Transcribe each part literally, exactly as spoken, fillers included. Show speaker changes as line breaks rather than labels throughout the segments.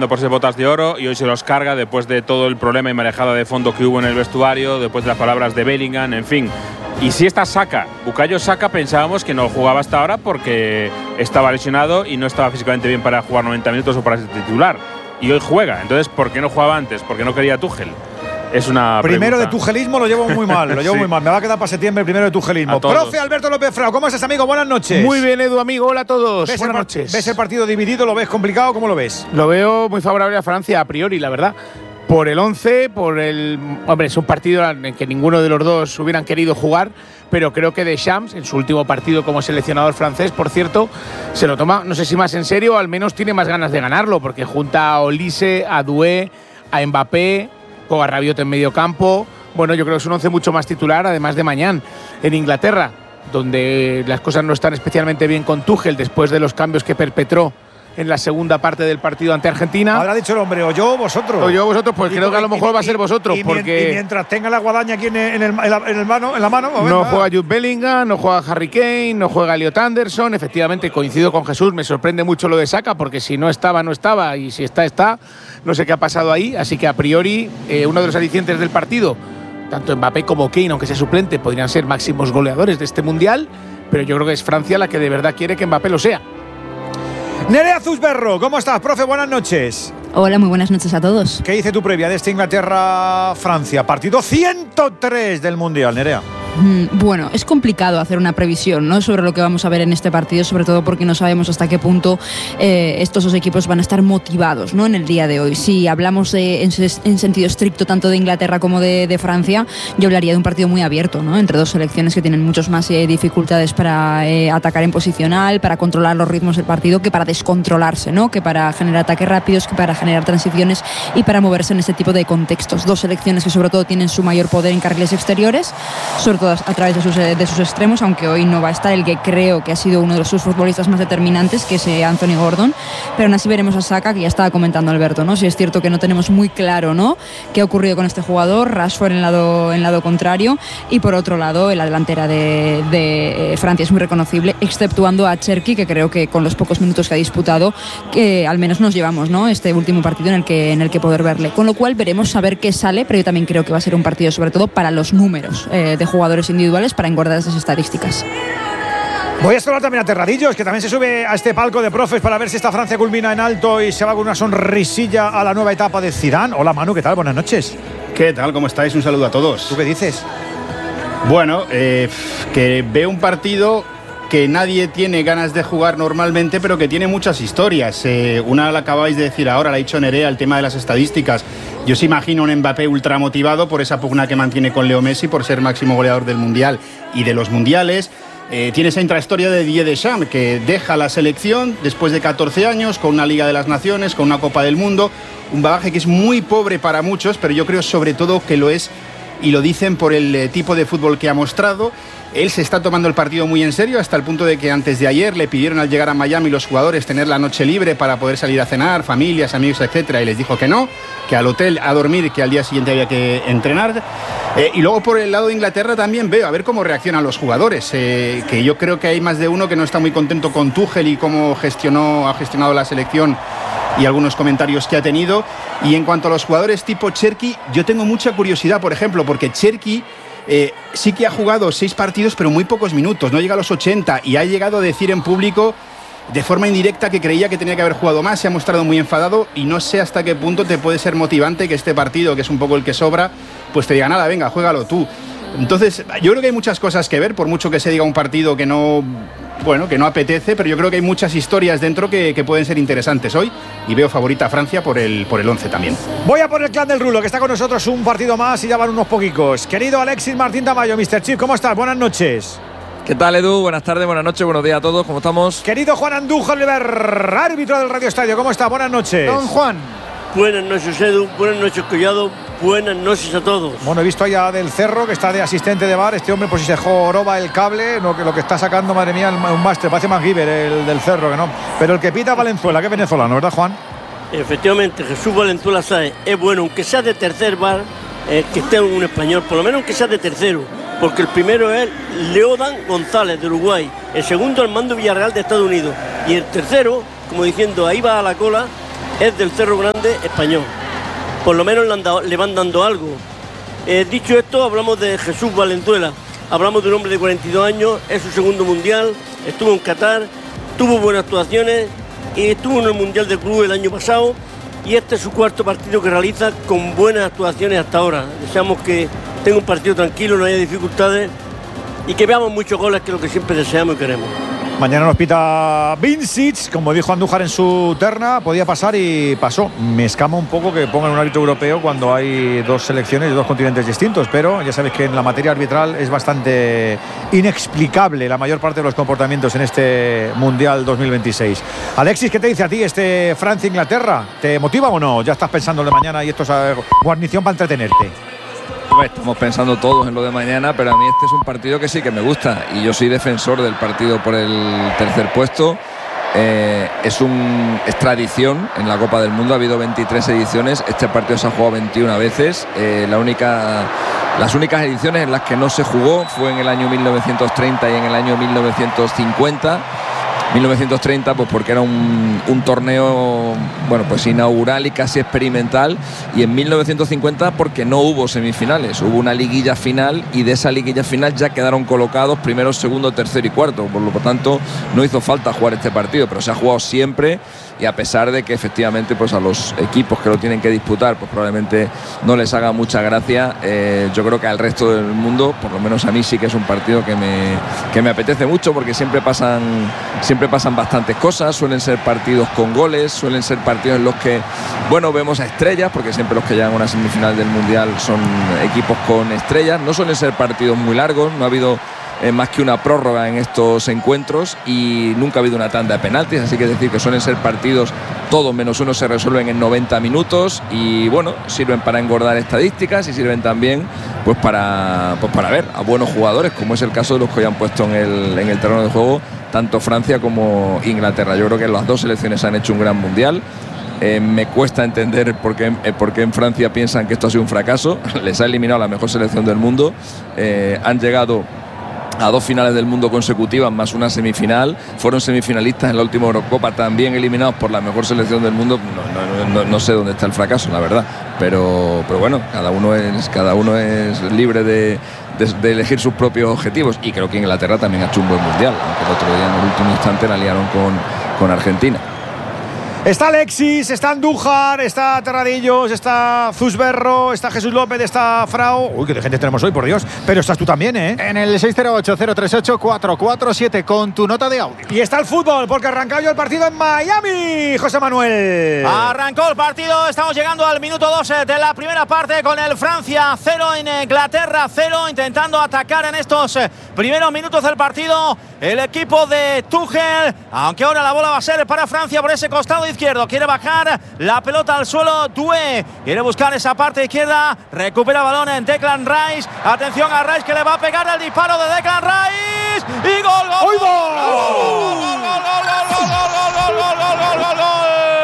peleando por ser botas de oro y hoy se los carga después de todo el problema y marejada de fondo que hubo en el vestuario, después de las palabras de Bellingham, en fin. Y si esta Saka, Bukayo Saka, pensábamos que no jugaba hasta ahora porque estaba lesionado y no estaba físicamente bien para jugar noventa minutos o para ser titular. Y hoy juega. Entonces, ¿por qué no jugaba antes? ¿Por qué no quería Tuchel? Es una
Primero
pregunta.
de tugelismo lo llevo muy mal, lo llevo sí. muy mal. Me va a quedar para septiembre el primero de tugelismo. Profe Alberto López Frao, ¿cómo estás, amigo? Buenas noches.
Muy bien, Edu, amigo. Hola a todos.
¿Ves
Buenas
el,
noches.
¿Ves el partido dividido? ¿Lo ves complicado? ¿Cómo lo ves?
Lo veo muy favorable a Francia a priori, la verdad. Por el once, por el… Hombre, es un partido en el que ninguno de los dos hubieran querido jugar, pero creo que Deschamps, en su último partido como seleccionador francés, por cierto, se lo toma, no sé si más en serio, o al menos tiene más ganas de ganarlo, porque junta a Olise, a Doué, a Mbappé, juega Rabiot en medio campo. Bueno, yo creo que es un once mucho más titular, además de mañana. En Inglaterra, donde las cosas no están especialmente bien con Tuchel, después de los cambios que perpetró en la segunda parte del partido ante Argentina.
Habrá dicho el hombre, o yo o vosotros.
O yo o vosotros, pues creo que a lo mejor
y,
va a ser vosotros.
Y,
porque
y mientras tenga la guadaña aquí en, el, en, el, en, la, en, el mano, en la mano.
No venga. Juega Jude Bellingham, no juega Harry Kane, no juega Elliot Anderson. Efectivamente, coincido con Jesús, me sorprende mucho lo de Saka, porque si no estaba, no estaba, y si está, está. No sé qué ha pasado ahí, así que a priori, eh, uno de los alicientes del partido, tanto Mbappé como Kane, aunque sea suplente, podrían ser máximos goleadores de este Mundial, pero yo creo que es Francia la que de verdad quiere que Mbappé lo sea.
Nerea Zusberro, ¿cómo estás, profe? Buenas noches.
Hola, muy buenas noches a todos.
¿Qué dice tu previa de este Inglaterra-Francia? Partido ciento tres del Mundial, Nerea.
Bueno, es complicado hacer una previsión, ¿no?, sobre lo que vamos a ver en este partido, sobre todo porque no sabemos hasta qué punto eh, estos dos equipos van a estar motivados, ¿no?, en el día de hoy. Si hablamos de, en, en sentido estricto tanto de Inglaterra como de, de Francia, yo hablaría de un partido muy abierto, ¿no?, entre dos selecciones que tienen muchas más eh, dificultades para eh, atacar en posicional, para controlar los ritmos del partido, que para descontrolarse, ¿no?, que para generar ataques rápidos, que para generar transiciones y para moverse en este tipo de contextos. Dos selecciones que sobre todo tienen su mayor poder en carriles exteriores, sobre todo a través de sus, de sus extremos, aunque hoy no va a estar el que creo que ha sido uno de sus futbolistas más determinantes, que es Anthony Gordon, pero aún así veremos a Saka, que ya estaba comentando Alberto, ¿no?, si es cierto que no tenemos muy claro, ¿no?, qué ha ocurrido con este jugador. Rashford en el lado, en el lado contrario, y por otro lado en la delantera de, de Francia es muy reconocible, exceptuando a Cherki, que creo que con los pocos minutos que ha disputado, que al menos nos llevamos, ¿no?, este último partido en el que, en el que poder verle, con lo cual veremos a ver qué sale, pero yo también creo que va a ser un partido sobre todo para los números eh, de jugadores individuales, para engordar esas estadísticas.
Voy a saludar también a Terradillos, que también se sube a este palco de profes para ver si esta Francia culmina en alto y se va con una sonrisilla a la nueva etapa de Zidane. Hola, Manu, ¿qué tal? Buenas noches.
¿Qué tal? ¿Cómo estáis? Un saludo a todos.
¿Tú qué dices?
Bueno, eh, que veo un partido que nadie tiene ganas de jugar normalmente, pero que tiene muchas historias. Eh, una la acabáis de decir ahora, la ha dicho Nerea, el tema de las estadísticas. Yo se imagino un Mbappé ultra motivado por esa pugna que mantiene con Leo Messi, por ser máximo goleador del Mundial y de los Mundiales. Eh, tiene esa intrahistoria de Didier Deschamps, que deja la selección después de catorce años, con una Liga de las Naciones, con una Copa del Mundo. Un bagaje que es muy pobre para muchos, pero yo creo sobre todo que lo es, y lo dicen por el eh, tipo de fútbol que ha mostrado. Él se está tomando el partido muy en serio, hasta el punto de que antes de ayer le pidieron al llegar a Miami los jugadores tener la noche libre para poder salir a cenar, familias, amigos, etcétera, y les dijo que no, que al hotel a dormir, que al día siguiente había que entrenar. Eh, y luego por el lado de Inglaterra también veo a ver cómo reaccionan los jugadores, eh, que yo creo que hay más de uno que no está muy contento con Tuchel y cómo gestionó, ha gestionado la selección, y algunos comentarios que ha tenido. Y en cuanto a los jugadores tipo Cherki, yo tengo mucha curiosidad, por ejemplo, porque Cherki Eh, sí que ha jugado seis partidos, pero muy pocos minutos, no llega a los ochenta, y ha llegado a decir en público de forma indirecta que creía que tenía que haber jugado más. Se ha mostrado muy enfadado, y no sé hasta qué punto te puede ser motivante que este partido, que es un poco el que sobra, pues te diga, nada, venga, juégalo tú. Entonces, yo creo que hay muchas cosas que ver, por mucho que se diga un partido que no, bueno, que no apetece, pero yo creo que hay muchas historias dentro que, que pueden ser interesantes hoy, y veo favorita a Francia por el por el once también.
Voy a por el clan del Rulo, que está con nosotros un partido más y ya van unos poquicos. Querido Alexis Martín Tamayo, mister Chip, ¿cómo estás? Buenas noches.
¿Qué tal, Edu? Buenas tardes, buenas noches, buenos días a todos, ¿cómo estamos?
Querido Juan Andújar Oliver, árbitro del Radio Estadio, ¿cómo está? Buenas noches.
Don Juan.
Buenas noches, Edu, buenas noches, Collado, buenas noches a todos.
Bueno, he visto allá del Cerro, que está de asistente de bar. Este hombre, pues si se joroba el cable, lo que, lo que está sacando, madre mía, un máster, parece MacGyver el del Cerro, que no. Pero el que pita Valenzuela, que es venezolano, ¿verdad, Juan?
Efectivamente, Jesús Valenzuela Sáez es bueno, aunque sea de tercer bar, eh, que esté un español, por lo menos aunque sea de tercero, porque el primero es Leodan González, de Uruguay, el segundo Armando Villarreal, de Estados Unidos, y el tercero, como diciendo, ahí va a la cola, es del Cerro Grande español. Por lo menos le, han dado, le van dando algo. Eh, dicho esto, hablamos de Jesús Valenzuela. Hablamos de un hombre de cuarenta y dos años, es su segundo mundial, estuvo en Qatar, tuvo buenas actuaciones y estuvo en el Mundial de Club el año pasado y este es su cuarto partido que realiza con buenas actuaciones hasta ahora. Deseamos que tenga un partido tranquilo, no haya dificultades y que veamos muchos goles, que es lo que siempre deseamos y queremos.
Mañana nos pita Vincic, como dijo Andújar en su terna, podía pasar y pasó. Me escama un poco que pongan un árbitro europeo cuando hay dos selecciones de dos continentes distintos, pero ya sabes que en la materia arbitral es bastante inexplicable la mayor parte de los comportamientos en este Mundial dos mil veintiséis. Alexis, ¿qué te dice a ti este Francia-Inglaterra? ¿Te motiva o no? Ya estás pensando en lo de mañana y esto es guarnición para entretenerte.
Estamos pensando todos en lo de mañana, pero a mí este es un partido que sí que me gusta y yo soy defensor del partido por el tercer puesto. Eh, es, un, es tradición en la Copa del Mundo, ha habido veintitrés ediciones, este partido se ha jugado veintiuna veces. Eh, la única, las únicas ediciones en las que no se jugó fue en el año mil novecientos treinta y en el año mil novecientos cincuenta. mil novecientos treinta pues porque era un, un torneo bueno pues inaugural y casi experimental, y en mil novecientos cincuenta porque no hubo semifinales, hubo una liguilla final y de esa liguilla final ya quedaron colocados primero, segundo, tercero y cuarto, por lo tanto no hizo falta jugar este partido, pero se ha jugado siempre. Y a pesar de que efectivamente pues a los equipos que lo tienen que disputar pues probablemente no les haga mucha gracia, eh, yo creo que al resto del mundo, por lo menos a mí sí que es un partido que me, que me apetece mucho, porque siempre pasan, siempre pasan bastantes cosas, suelen ser partidos con goles, suelen ser partidos en los que bueno vemos a estrellas, porque siempre los que llegan a una semifinal del Mundial son equipos con estrellas, no suelen ser partidos muy largos, no ha habido Eh, más que una prórroga en estos encuentros y nunca ha habido una tanda de penaltis, así que es decir que suelen ser partidos todos menos uno se resuelven en noventa minutos y bueno, sirven para engordar estadísticas y sirven también pues para, pues para ver a buenos jugadores, como es el caso de los que hoy han puesto en el, en el terreno de juego tanto Francia como Inglaterra. Yo creo que las dos selecciones han hecho un gran mundial. Eh, me cuesta entender por qué, eh, por qué en Francia piensan que esto ha sido un fracaso. Les ha eliminado la mejor selección del mundo, eh, han llegado a dos finales del mundo consecutivas más una semifinal, fueron semifinalistas en la última Eurocopa, también eliminados por la mejor selección del mundo. No, no, no, no sé dónde está el fracaso, la verdad, pero, pero bueno, cada uno es, cada uno es libre de, de, de elegir sus propios objetivos, y creo que Inglaterra también ha hecho un buen mundial, aunque el otro día en el último instante la liaron con, con Argentina.
Está Alexis, está Andújar, está Terradillos, está Zusberro, está Jesús López, está Frau. Uy, qué de gente tenemos hoy, por Dios. Pero estás tú también, ¿eh?
En el seis cero ocho, cero tres ocho, cuatro cuatro siete con tu nota de audio.
Y está el fútbol, porque arrancó yo el partido en Miami, José Manuel.
Arrancó el partido, estamos llegando al minuto dos de la primera parte con el Francia cero, en Inglaterra cero, intentando atacar en estos primeros minutos del partido el equipo de Tuchel, aunque ahora la bola va a ser para Francia por ese costado izquierdo. Quiere bajar la pelota al suelo Doué, quiere buscar esa parte izquierda, recupera balón en Declan Rice. Atención a Rice, que le va a pegar el disparo de Declan Rice y gol, gol,
¡Oigo!
gol, gol, gol, gol, gol, gol, gol, gol, gol, gol, gol, gol.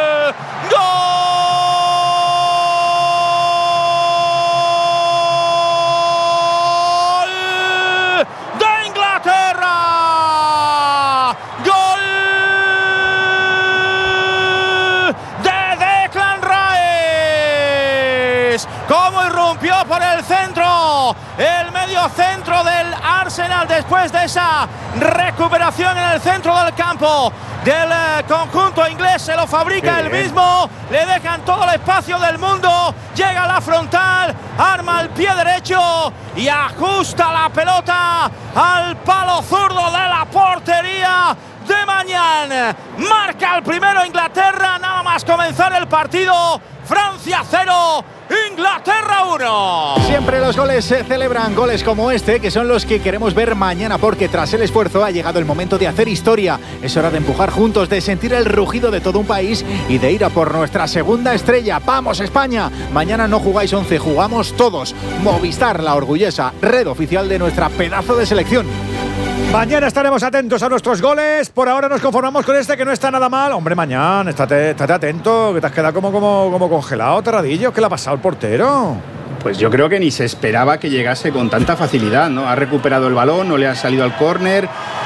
Cómo irrumpió por el centro, el medio centro del Arsenal después de esa recuperación en el centro del campo del conjunto inglés. Se lo fabrica él mismo, le dejan todo el espacio del mundo, llega a la frontal, arma el pie derecho y ajusta la pelota al palo zurdo de la portería de Mañana. Marca el primero Inglaterra, nada más comenzar el partido. Francia cero, Inglaterra uno.
Siempre los goles se celebran, goles como este, que son los que queremos ver mañana, porque tras el esfuerzo ha llegado el momento de hacer historia. Es hora de empujar juntos, de sentir el rugido de todo un país y de ir a por nuestra segunda estrella. ¡Vamos, España! Mañana no jugáis once, jugamos todos. Movistar, la orgullosa red oficial de nuestra pedazo de selección.
Mañana estaremos atentos a nuestros goles. Por ahora nos conformamos con este, que no está nada mal. Hombre, mañana, estate, estate atento, que te has quedado como, como, como congelado, Terradillo. ¿Qué le ha pasado al portero?
Pues yo creo que ni se esperaba que llegase con tanta facilidad, ¿no? Ha recuperado el balón, no le ha salido al córner. Eh,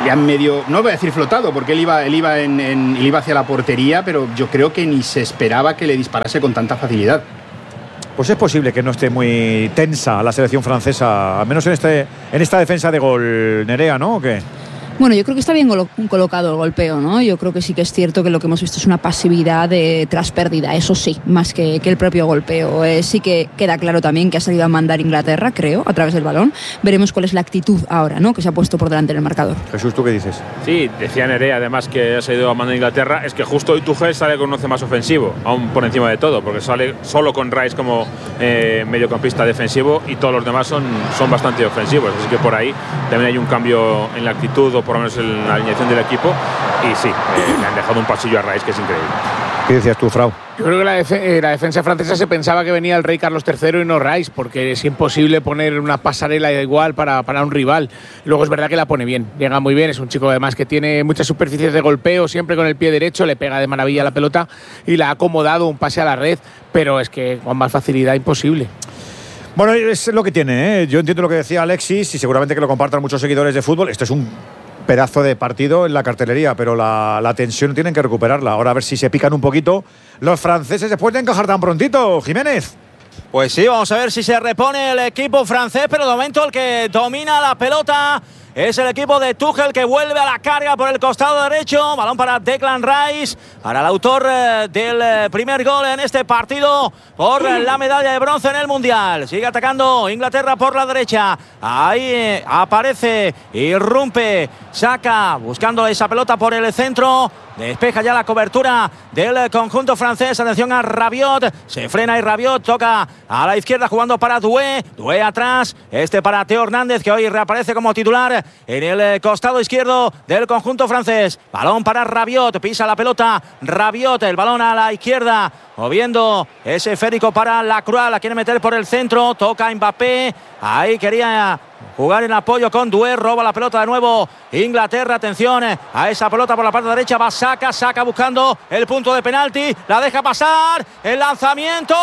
le han medio, no voy a decir flotado, porque él iba, él iba, en, en, él iba hacia la portería, pero yo creo que ni se esperaba que le disparase con tanta facilidad.
Pues es posible que no esté muy tensa la selección francesa, al menos en, este, en esta defensa de gol, Nerea, ¿no? ¿O qué?
Bueno, yo creo que está bien colocado el golpeo, ¿no? Yo creo que sí que es cierto que lo que hemos visto es una pasividad de tras pérdida, eso sí, más que, que el propio golpeo. Eh, sí que queda claro también que ha salido a mandar Inglaterra, creo, a través del balón. Veremos cuál es la actitud ahora, ¿no? Que se ha puesto por delante en el marcador.
Jesús, ¿tú qué dices?
Sí, decía Nerea además que ha salido a mandar Inglaterra. Es que justo hoy Tuchel sale con un once más ofensivo, aún por encima de todo, porque sale solo con Rice como eh, mediocampista defensivo y todos los demás son, son bastante ofensivos. Así que por ahí también hay un cambio en la actitud, por lo menos en la alineación del equipo, y sí, eh, le han dejado un pasillo a Rice que es increíble.
¿Qué decías tú, Frau?
Yo creo que la, def eh, la defensa francesa se pensaba que venía el rey Carlos tercero y no Rice, porque es imposible poner una pasarela igual para, para un rival. Luego es verdad que la pone bien, llega muy bien, es un chico además que tiene muchas superficies de golpeo, siempre con el pie derecho, le pega de maravilla la pelota y la ha acomodado un pase a la red, pero es que con más facilidad imposible.
Bueno, es lo que tiene, ¿eh? Yo entiendo lo que decía Alexis y seguramente que lo compartan muchos seguidores de fútbol. Esto es un pedazo de partido en la cartelería, pero la, la tensión tienen que recuperarla. Ahora a ver si se pican un poquito los franceses después de encajar tan prontito. Jiménez.
Pues sí, vamos a ver si se repone el equipo francés, pero de momento el que domina la pelota es el equipo de Tuchel, que vuelve a la carga por el costado derecho. Balón para Declan Rice, para el autor eh, del eh, primer gol en este partido por eh, la medalla de bronce en el Mundial. Sigue atacando Inglaterra por la derecha. Ahí eh, aparece, irrumpe, saca, buscando esa pelota por el centro. Despeja ya la cobertura del conjunto francés. Atención a Rabiot. Se frena y Rabiot toca a la izquierda jugando para Doué. Doué atrás. Este para Theo Hernández, que hoy reaparece como titular en el costado izquierdo del conjunto francés. Balón para Rabiot. Pisa la pelota Rabiot. El balón a la izquierda, moviendo ese esférico para Lacroix. La quiere meter por el centro. Toca Mbappé. Ahí quería jugar en apoyo con Doué, roba la pelota de nuevo Inglaterra. Atención a esa pelota por la parte derecha, va Saka, Saka buscando el punto de penalti, la deja pasar, el lanzamiento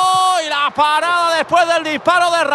y la parada después del disparo de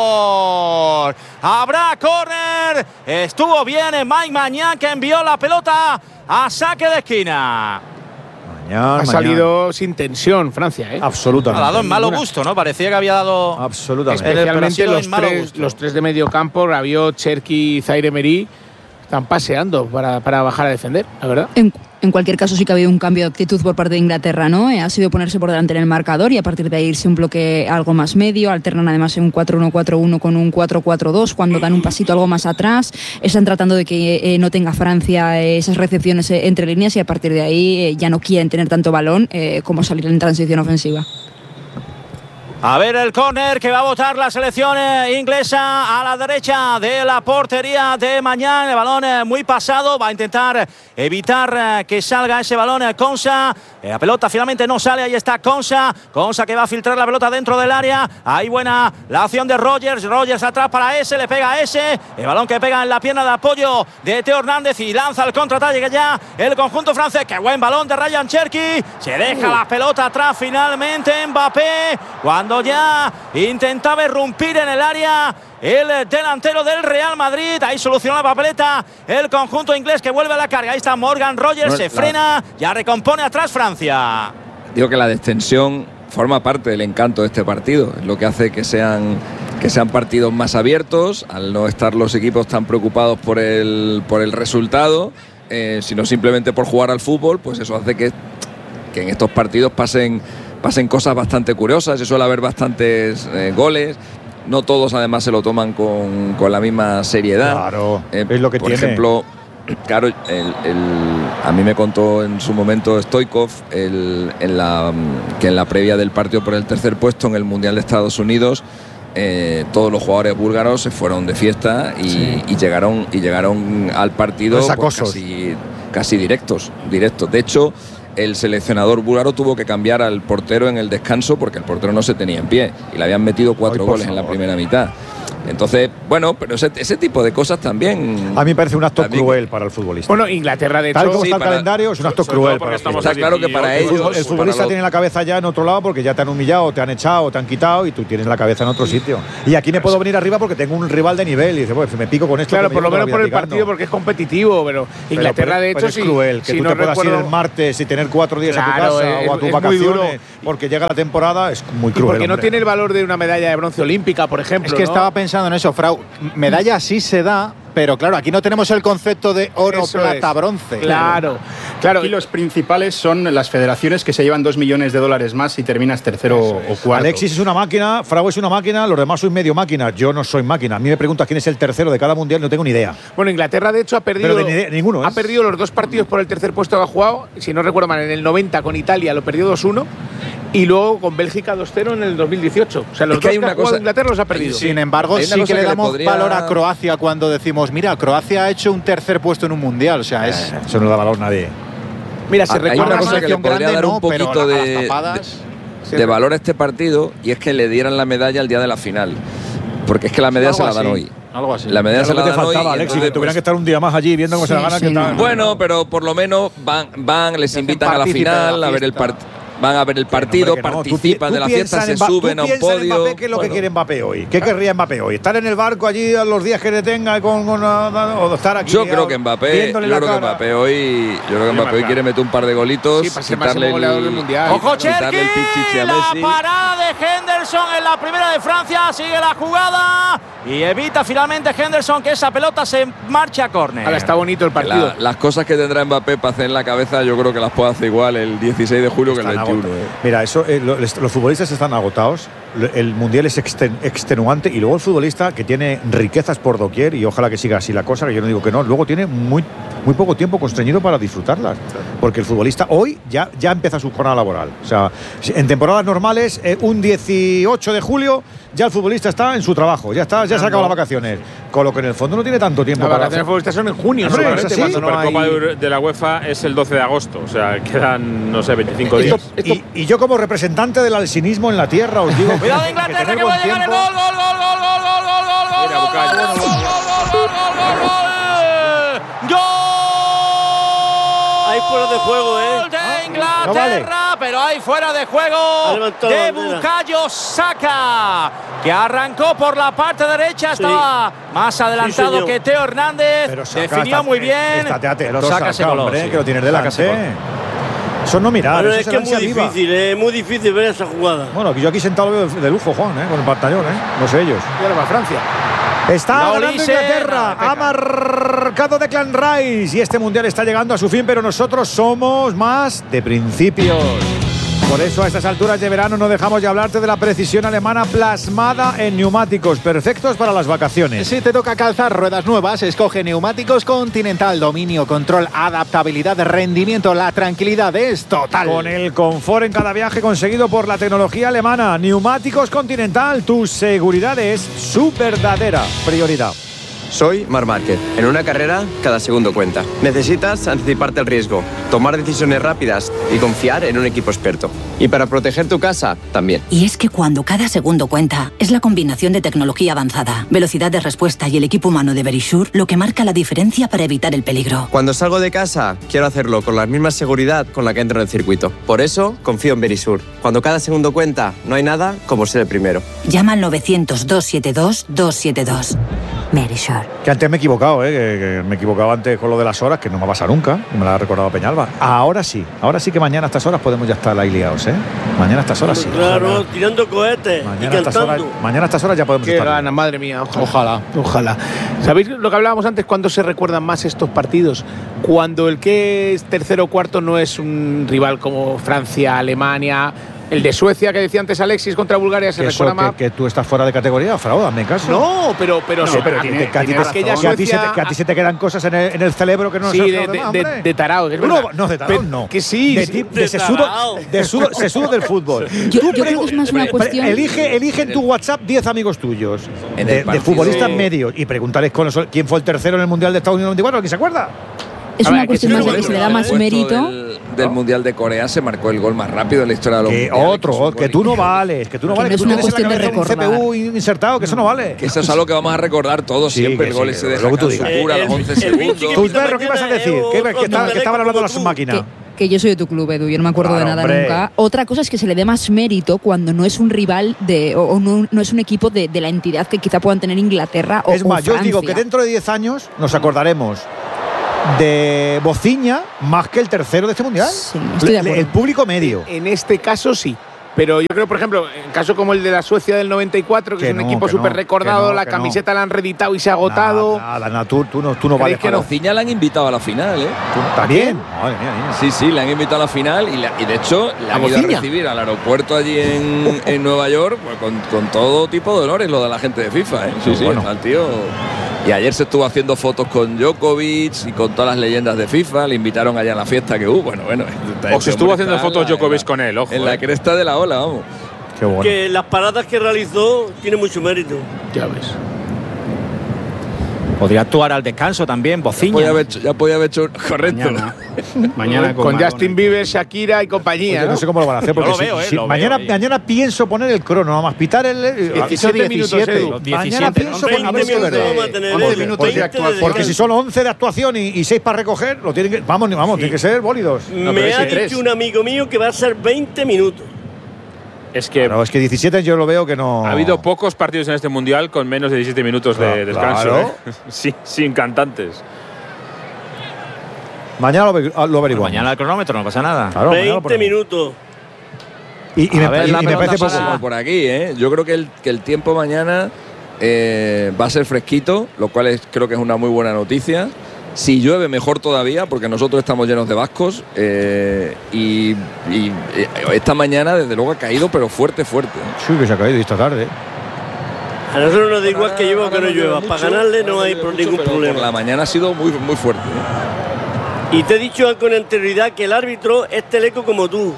Rashford. Habrá córner, estuvo bien Mike Maignan, que envió la pelota a saque de esquina.
Mañana, ha mañana. salido sin tensión Francia, ¿eh?
Absolutamente.
Ha dado en malo gusto, ¿no? Parecía que había dado.
Absolutamente.
Especialmente los tres, los tres de medio campo, Rabiot, Cherki y Zaire Emery, están paseando para, para bajar a defender, la verdad.
En, en cualquier caso, sí que ha habido un cambio de actitud por parte de Inglaterra, ¿no? Eh, ha sido ponerse por delante en el marcador y a partir de ahí irse un bloque algo más medio. Alternan además en un cuatro uno cuatro uno con un cuatro cuatro dos cuando dan un pasito algo más atrás. Están tratando de que eh, no tenga Francia eh, esas recepciones eh, entre líneas y a partir de ahí eh, ya no quieren tener tanto balón eh, como salir en transición ofensiva.
A ver el córner que va a botar la selección inglesa a la derecha de la portería de Maignan. El balón muy pasado, va a intentar evitar que salga ese balón Konsa. La pelota finalmente no sale, ahí está Konsa. Konsa que va a filtrar la pelota dentro del área. Ahí buena la acción de Rogers. Rogers atrás para ese, le pega a ese. El balón que pega en la pierna de apoyo de Theo Hernández y lanza el contraataque que ya el conjunto francés. Qué buen balón de Ryan Cherki. Se deja la pelota atrás finalmente Mbappé. Cuando ya intentaba irrumpir en el área el delantero del Real Madrid. Ahí solucionó la papeleta el conjunto inglés, que vuelve a la carga. Ahí está Morgan Rogers, no, se la... frena, ya recompone atrás Francia.
Digo que la extensión forma parte del encanto de este partido, es lo que hace que sean que sean partidos más abiertos, al no estar los equipos tan preocupados por el, por el resultado, eh, sino simplemente por jugar al fútbol. Pues eso hace que, que en estos partidos pasen pasen cosas bastante curiosas y suele haber bastantes eh, goles. No todos además se lo toman con, con la misma seriedad.
Claro, eh, es lo que
por
tiene.
Por ejemplo, claro, el, el, a mí me contó en su momento Stoichkov el, en la, que en la previa del partido por el tercer puesto en el Mundial de Estados Unidos, eh, todos los jugadores búlgaros se fueron de fiesta y, sí. y, llegaron, y llegaron al partido pues, casi, casi directos, directos. De hecho, el seleccionador búlgaro tuvo que cambiar al portero en el descanso porque el portero no se tenía en pie y le habían metido cuatro Ay, goles favor. en la primera mitad. Entonces, bueno, pero ese, ese tipo de cosas también.
A mí me parece un acto
también,
cruel para el futbolista.
Bueno, Inglaterra, de hecho.
Tal como
sí,
está el
para,
calendario, es un acto cruel para el futbolista.
Está claro que para
el,
ellos.
el futbolista tiene la cabeza ya en otro lado porque ya te han humillado, te han echado, te han quitado y tú tienes la cabeza en otro sitio. Y aquí me puedo venir arriba porque tengo un rival de nivel y dices, pues me pico con esto.
Claro,
me
por lo menos por el
picando.
partido, porque es competitivo, pero Inglaterra,
pero,
de hecho,
pero es
sí.
cruel que
si
tú
no
te puedas
recuerdo,
ir el martes y tener cuatro días
claro,
a tu casa
es,
o a tus
es
vacaciones porque llega la temporada, es muy cruel.
Y porque no
hombre.
tiene el valor de una medalla de bronce olímpica, por ejemplo.
Es que
¿no?
estaba pensando en eso, Frau. Medalla sí se da, pero claro, aquí no tenemos el concepto de oro,
Eso
plata,
es.
bronce.
Claro, claro.
Aquí los principales son las federaciones que se llevan dos millones de dólares más y terminas tercero o cuarto.
Alexis es una máquina, Frau es una máquina, los demás sois medio máquina. Yo no soy máquina. A mí me preguntas quién es el tercero de cada mundial, no tengo ni idea.
Bueno, Inglaterra, de hecho, ha perdido.
Pero de ni- ninguno, ¿eh?
Ha perdido los dos partidos por el tercer puesto que ha jugado. Si no recuerdo mal, en el noventa con Italia lo perdió dos uno. Y luego con Bélgica dos cero en el dos mil dieciocho. O sea, los
Es que
dos
hay
que
una
ha jugado
cosa-
Inglaterra los ha perdido.
Sin embargo,
Hay una
sí
cosa
que le
que le
damos
podría-
valor a Croacia cuando decimos, mira, Croacia ha hecho un tercer puesto en un mundial. O sea, es.
Eso no da valor a nadie.
Mira, se
Hay
recuerda
una
más
cosa que le
selección
podría
grande,
dar un
no, pero
poquito
a- a
de,
las tapadas,
de, de valor a este partido, y es que le dieran la medalla el día de la final. Porque es que la medalla se la dan
así,
hoy.
Algo así.
La medalla
Es
se
lo
la
que te
dan hoy.
faltaba,
y
Alexis,
entonces,
que tuvieran
pues,
que estar un día más allí viendo cómo se la
Sí,
gana.
sí,
que tal.
no.
Bueno, pero por lo menos van, van les
hacen
invitan a la
partícipe de la
final, a ver el
fiesta.
partido. Van a ver el partido,
Hombre, que no.
participan
Tú pi-
de la
tú
fiesta,
piensa
se
en Mba-
suben
tú
a un
piensa en
podio.
Mbappé, ¿qué es lo
Bueno,
que quiere Mbappé hoy? ¿Qué querría Mbappé hoy? ¿Estar en el barco allí a los días que le tenga con, con, o estar aquí?
Yo creo
a-
que Mbappé, yo
viéndole la
creo que
cara?
Mbappé hoy, yo creo que Mbappé hoy quiere meter un par de golitos,
Sí, para ser
quitarle
máximo goleador del
el,
mundial.
Ojo,
quitarle el pichichi
Cherki,
a
la
Messi.
parada de Henderson en la primera de Francia, sigue la jugada y evita finalmente Henderson que esa pelota se marcha a córner.
Ahora está bonito el
Que
partido.
la- las cosas que tendrá Mbappé para hacer en la cabeza, yo creo que las puede hacer igual el dieciséis de julio que el
Están
veintiuno.
agotados.
eh.
Mira, eso, eh, lo- los futbolistas están agotados. El mundial es exten- extenuante y luego el futbolista que tiene riquezas por doquier y ojalá que siga así la cosa, que yo no digo que no, luego tiene muy, muy poco tiempo constreñido para disfrutarlas. Porque el futbolista hoy ya, ya empieza su jornada laboral. O sea, si- en temporadas normales, eh, un dieciocho de julio, ya el futbolista está en su trabajo, ya está, ya se acabó las vacaciones. Con lo que en el fondo no tiene tanto tiempo
Las
para
vacaciones futbolistas son en junio,
Hombre,
normalmente,
es así.
cuando
La
no
Supercopa
hay-
de Euro- de la UEFA es el doce de agosto, o sea, quedan, no sé, veinticinco días.
Y, y yo como representante del alcinismo en la tierra os digo
Cuidado de
que
Inglaterra
tener
que va a
buen
llegar el
tiempo-
gol, gol, gol, gol, gol, gol, gol, gol, gol,
Mira,
gol,
Bucayo.
gol, gol, gol, gol, gol, gol, gol.
Hay fuera de juego, ¿eh?
Gol de
no vale.
Inglaterra, pero hay fuera de
Ha
juego
levantado
de
la bandera.
Bukayo Saka, que arrancó por la parte derecha,
Sí.
estaba más adelantado
señor.
que Teo Hernández,
Pero Saka
definió
está-
muy bien.
Estate atento,
Pero Saka se
Saka,
coló,
hombre,
sí.
que lo tienes
Saka se
delante. Eso no mirar,
Pero
eso
es
se
que
ve
es muy
ansia viva.
difícil, es muy difícil ver esa jugada.
Bueno, que yo aquí sentado lo veo de lujo, Juan, ¿eh? Con el pantallón, ¿eh? No sé ellos.
Y ahora va Francia.
Está
La
ganando
Olise,
Inglaterra,
la
ha marcado Declan Rice y este mundial está llegando a su fin, pero nosotros somos más de principios. Por eso a estas alturas de verano no dejamos de hablarte de la precisión alemana plasmada en neumáticos, perfectos para las vacaciones.
Si te toca calzar ruedas nuevas, escoge Neumáticos Continental. Dominio, control, adaptabilidad, rendimiento. La tranquilidad es total.
Con el confort en cada viaje conseguido por la tecnología alemana, Neumáticos Continental, tu seguridad es su verdadera prioridad.
Soy Marc Márquez. En una carrera, cada segundo cuenta. Necesitas anticiparte al riesgo, tomar decisiones rápidas y confiar en un equipo experto. Y para proteger tu casa, también.
Y es que cuando cada segundo cuenta, es la combinación de tecnología avanzada, velocidad de respuesta y el equipo humano de Verisure lo que marca la diferencia para evitar el peligro.
Cuando salgo de casa, quiero hacerlo con la misma seguridad con la que entro en el circuito. Por eso, confío en Verisure. Cuando cada segundo cuenta, no hay nada como ser el primero.
Llama al novecientos, doscientos setenta y dos, doscientos setenta y dos. Verisure.
Que antes me he equivocado, ¿eh? que, que me equivocaba antes con lo de las horas, que no me va a pasar nunca, me lo ha recordado Peñalba. Ahora sí, ahora sí que mañana a estas horas podemos ya estar ahí liados, ¿eh? Mañana a estas horas sí.
Claro,
Ojalá.
tirando cohetes y
Mañana a, estas horas,
cantando.
mañana a estas horas ya podemos
Qué
estar.
gana, madre mía. Ojalá.
Ojalá.
Ojalá. ¿Sabéis lo que hablábamos antes? ¿Cuándo se recuerdan más estos partidos? Cuando el que es tercero o cuarto no es un rival como Francia, Alemania. El de Suecia, que decía antes Alexis, contra Bulgaria, se
Que eso,
recuerda más.
que, que tú estás fuera de categoría, Frau, hazme caso.
No, pero, pero,
No,
se-
pero
a-
tiene- que a ti
tiene
te-
aquella
que a ti se te-
Suecia-
que a ti se te quedan cosas en el, en el cerebro que no
Sí,
se
de, de, de, de tarao, que es
No,
verdad.
no, de tarao
Pero-
no.
Que sí.
de,
sí.
ti- de sesudo, de sudo- sesudo del fútbol.
Yo,
Tú
yo creo que es más una
Pre-
cuestión.
Elige, elige en tu WhatsApp diez amigos tuyos
En
de,
el
de
partido-
futbolistas medios y pregúntales con los- quién fue el tercero en el Mundial de Estados Unidos noventa y cuatro, ¿quién se acuerda?
Es una cuestión más de que se le da más mérito.
Del, del Mundial de Corea se marcó el gol más rápido en la historia de los
que
mundiales.
Otro, que, que tú no vales, que tú no
que
vales,
no
que
es
tú
una cuestión de recordar.
un C P U insertado, que eso no vale.
Que eso es algo que vamos a recordar todos
sí,
siempre, el
sí,
gol ese de
lo que tú
Hakan
digas.
Shukura a los once segundos.
Tus perros, ¿qué ibas a decir? ¿Qué, que, está, que estaban hablando las máquinas.
Que, que yo soy de tu club, Edu, yo no me acuerdo
claro,
de nada
hombre.
nunca. Otra cosa es que se le dé más mérito cuando no es un rival de o, o no, no es un equipo de, de la entidad que quizá puedan tener Inglaterra o
Es más,
o
yo os digo
Francia.
que dentro de diez años nos acordaremos de Bociña más que el tercero de este mundial.
Sí, estoy de acuerdo.
El público medio.
En este caso sí. Pero yo creo, por ejemplo, en caso como el de la Suecia del noventa y cuatro, que,
Que
es un
no,
equipo
que
súper
no,
recordado,
que no,
la
que
camiseta la han reeditado y se ha agotado.
Nada, nada, nada, tú, tú no, tú no
¿Creéis
vales
que
para
no?
Bociña la han invitado a la final, ¿eh?
¿También? Madre mía, niña.
Sí, sí, la han invitado a la final y, la- y de hecho la
¿A
han ido a
Bociña?
recibir al aeropuerto allí en, en Nueva York pues, con, con todo tipo de honores, lo de la gente de FIFA, ¿eh? Sí, sí,
Bueno.
está el tío. Y ayer se estuvo haciendo fotos con Djokovic y con todas las leyendas de FIFA, le invitaron allá a la fiesta que hubo, bueno, bueno.
O se estuvo haciendo
está
fotos
en la-
Djokovic
en la-
con él, ojo.
En la
eh.
cresta de la ola, vamos.
Qué bueno.
Que las paradas que realizó tiene mucho mérito.
Ya ves.
Podría actuar al descanso también,
Ya podía
Bociña.
haber hecho, ya podía haber hecho correcto.
Mañana, mañana
Con
Madonna.
Justin Bieber, Shakira y compañía.
Oye, no
¿no?
sé cómo lo van a hacer porque
lo
si-
veo, eh,
si-
lo
mañana,
veo, eh.
mañana pienso poner el crono, nada más pitar el
diecisiete minutos, Edu.
Mañana
diecisiete,
pienso
veinte
poner a ver si es
minutos
verdad.
vamos a tener,
once
¿eh?
minutos de
veinte
actuación.
Porque si
descanso.
son once de actuación y, y seis para recoger, lo tienen que, vamos, vamos, tienen que ser bólidos.
No, pero
Me
ese
ha
tres.
dicho un amigo mío que va a ser veinte minutos.
Es que
Pero es que diecisiete yo lo veo que no.
ha habido pocos partidos en este mundial con menos de diecisiete minutos de
Claro,
descanso.
claro.
¿eh? Sí, sin cantantes.
Mañana lo, averi- lo averiguamos.
Mañana el cronómetro, no pasa nada.
Claro, mañana lo
veinte
ponemos.
minutos.
Y, y
A
me,
ver,
y-
la
y me
pelota
parece
para-
poco.
Por aquí, ¿eh? Yo creo que el, que el tiempo mañana eh, va a ser fresquito, lo cual es, creo que es una muy buena noticia. Si llueve, mejor todavía, porque nosotros estamos llenos de vascos. eh, y, y, eh, esta mañana, desde luego, ha caído, pero fuerte, fuerte.
Sí, que se ha caído esta tarde.
A nosotros nos da igual que llueva o que
Ahora
no llueva.
llueve
Para
mucho,
ganarle no
ahora
hay
llueve
pro-
mucho,
ningún
pero
problema.
Por la mañana ha sido muy, muy fuerte. ¿eh?
Y te he dicho con anterioridad que el árbitro es teleco como tú.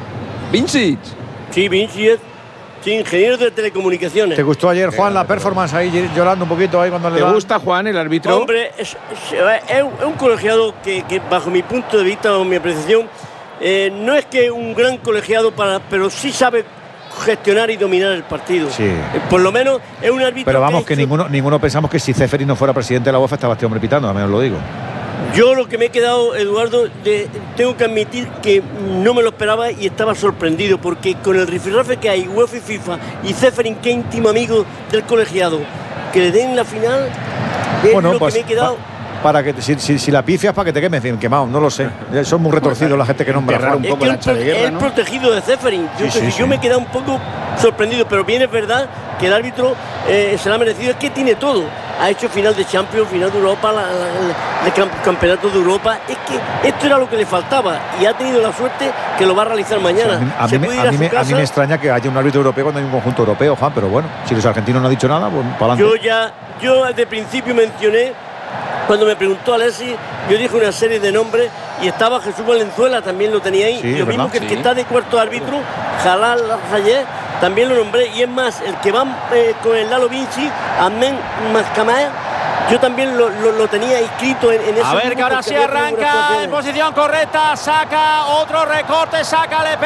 Vincic.
Sí, Vinci es sí, ingeniero de telecomunicaciones.
¿Te gustó ayer, Juan, la performance ahí llorando un poquito ahí cuando le
¿Te
dan?
gusta, Juan, el árbitro?
Hombre, es, es- es un- es un colegiado que, que, bajo mi punto de vista o mi apreciación, eh, no es que un gran colegiado, para, pero sí sabe gestionar y dominar el partido.
Sí.
Eh, por lo menos es un árbitro.
Pero vamos,
ha
que
hecho-
ninguno, ninguno pensamos que si Ceferin no fuera presidente de la UEFA estaba este hombre pitando, al menos lo digo.
Yo lo que me he quedado, Eduardo, de- tengo que admitir que no me lo esperaba y estaba sorprendido, porque con el rifirrafe que hay, UEFA y FIFA, y Ceferin, que íntimo amigo del colegiado, que le den la final, es
Bueno,
lo
pues
que me he quedado.
pa- para que si, si, si la pifias para que te quemes bien quemado, no lo sé. Son muy retorcidos la gente que nombra.
enterrar
Juan.
un
Es
poco
que
la
el,
hacha de
pro-
guerra,
el
¿no?
protegido de Ceferin. Yo,
Sí, sí,
yo
sí.
me he quedado un poco sorprendido, pero bien es verdad que el árbitro eh, se lo ha merecido. Es que tiene todo. Ha hecho final de Champions, final de Europa, la, la- la- el cam- campeonato de Europa. Es que esto era lo que le faltaba y ha tenido la suerte que lo va a realizar mañana.
A mí, a
Se
mí me-
puede
a
ir a
mí
su
me- a mí
casa.
me extraña que haya un árbitro europeo cuando hay un conjunto europeo, Juan, pero bueno, si los argentinos no han dicho nada, pues para
Yo
adelante.
ya, yo de principio mencioné, cuando me preguntó Alessi, yo dije una serie de nombres y estaba Jesús Valenzuela, también lo tenía ahí.
Sí,
y lo
es
mismo
verdad.
que el que
Sí.
está de cuarto árbitro, Jalal Rayet, también lo nombré. Y es más, el que va eh, con el Lalo Vinci, Ahmed Mascamá, yo también lo, lo- lo tenía inscrito en, en ese
A ver,
grupo
que ahora
porque
sí
había tenido buenas
arranca en
actuaciones.
posición correcta, saca otro recorte, saca, le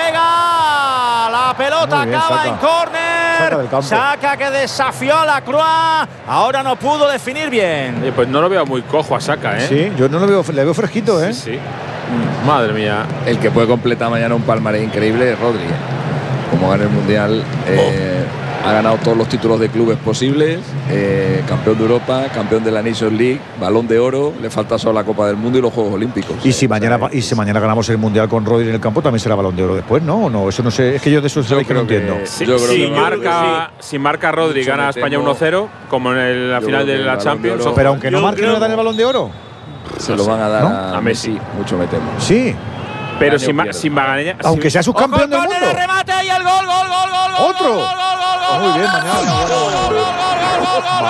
pega, la pelota
Muy bien,
acaba
saca.
en
Saca del
córner,
campo.
saca que desafió a la Croix, ahora no pudo definir bien.
Oye, pues no lo veo muy cojo a Saka, ¿eh?
Sí, yo no lo veo, le veo fresquito, ¿eh?
Sí, sí. Madre mía.
El que puede completar mañana un palmarés increíble es Rodri. ¿eh? Como gana el Mundial, eh, ha ganado todos los títulos de clubes posibles, eh, campeón de Europa, campeón de la Nations League, balón de oro, le falta solo la Copa del Mundo y los Juegos Olímpicos.
Y si
Eh,
mañana
o sea,
y si mañana ganamos el mundial con Rodri en el campo, también será balón de oro después, ¿no? ¿O no? Eso no sé, es que yo de eso sabéis que no
creo que-
entiendo.
Si,
Yo creo
si
que no.
marca, si marca Rodri,
Mucho
gana
me
España
temo.
uno cero, como en el- la
Yo
final
creo que
de
el
la
Balón de
Champions.
Oro-
Pero aunque no
Yo
marque, ¿no
creo-
le dan el balón de oro?
se lo van a dar
¿No?
a,
A
Messi,
Messi.
mucho me temo.
Sí,
Pero
Año
si, ma-
pierde.
si Magaña-
aunque
si-
sea subcampeón
Ojo,
del
córner,
mundo.
el remate y el gol, gol, gol, gol, gol.
¿Otro?
Gol, gol, gol, gol,
Muy
gol,
bien,
gol,
Mañana.
gol, gol, gol, gol, gol, gol,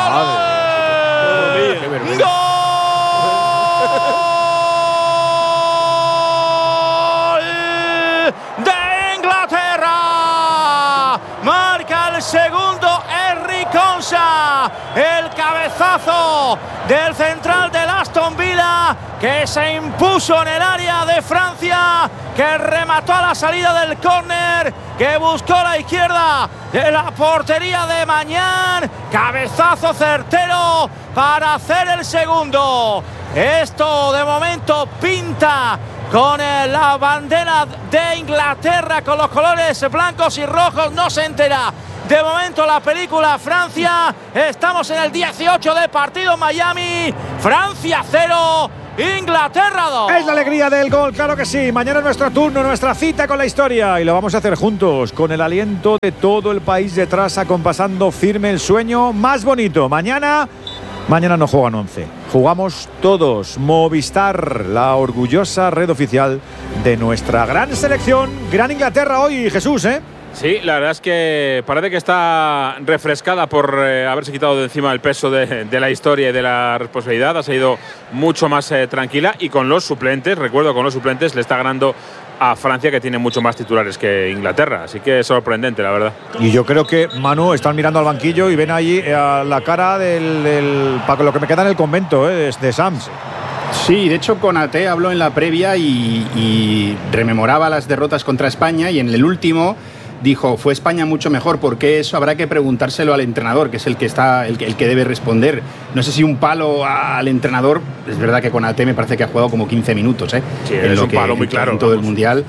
gol, gol, gol. ¡Gol de Inglaterra! Marca el segundo Henry Konsa. El cabezazo del central del Aston Villa que se impuso en el área de Francia, que remató a la salida del córner, que buscó la izquierda de la portería de Mañán, cabezazo certero para hacer el segundo. Esto de momento pinta con la bandera de Inglaterra, con los colores blancos y rojos, no se entera. De momento la película Francia, estamos en el dieciocho de partido en Miami, Francia cero, Inglaterra dos.
Es la alegría del gol, claro que sí. Mañana es nuestro turno, nuestra cita con la historia y lo vamos a hacer juntos, con el aliento de todo el país detrás, acompasando firme el sueño más bonito. Mañana, mañana no juegan once, jugamos todos. Movistar, la orgullosa red oficial de nuestra gran selección, Gran Inglaterra hoy, Jesús, ¿eh?
Sí, la verdad es que parece que está refrescada por eh, haberse quitado de encima el peso de, de la historia y de la responsabilidad. Ha sido mucho más eh, tranquila y con los suplentes, recuerdo, con los suplentes le está ganando a Francia, que tiene mucho más titulares que Inglaterra. Así que es sorprendente, la verdad.
Y yo creo que, Manu, están mirando al banquillo y ven allí a la cara del, del para lo que me queda en el convento, eh, de Sams.
Sí, de hecho Konaté habló en la previa y, y rememoraba las derrotas contra España, y en el último dijo, fue España mucho mejor. Porque eso habrá que preguntárselo al entrenador, que es el que está el que, el que debe responder. No sé si un palo al entrenador. Es verdad que Konaté me parece que ha jugado como quince minutos, ¿eh?
Sí, en es lo un que, palo muy claro
en todo vamos. El mundial.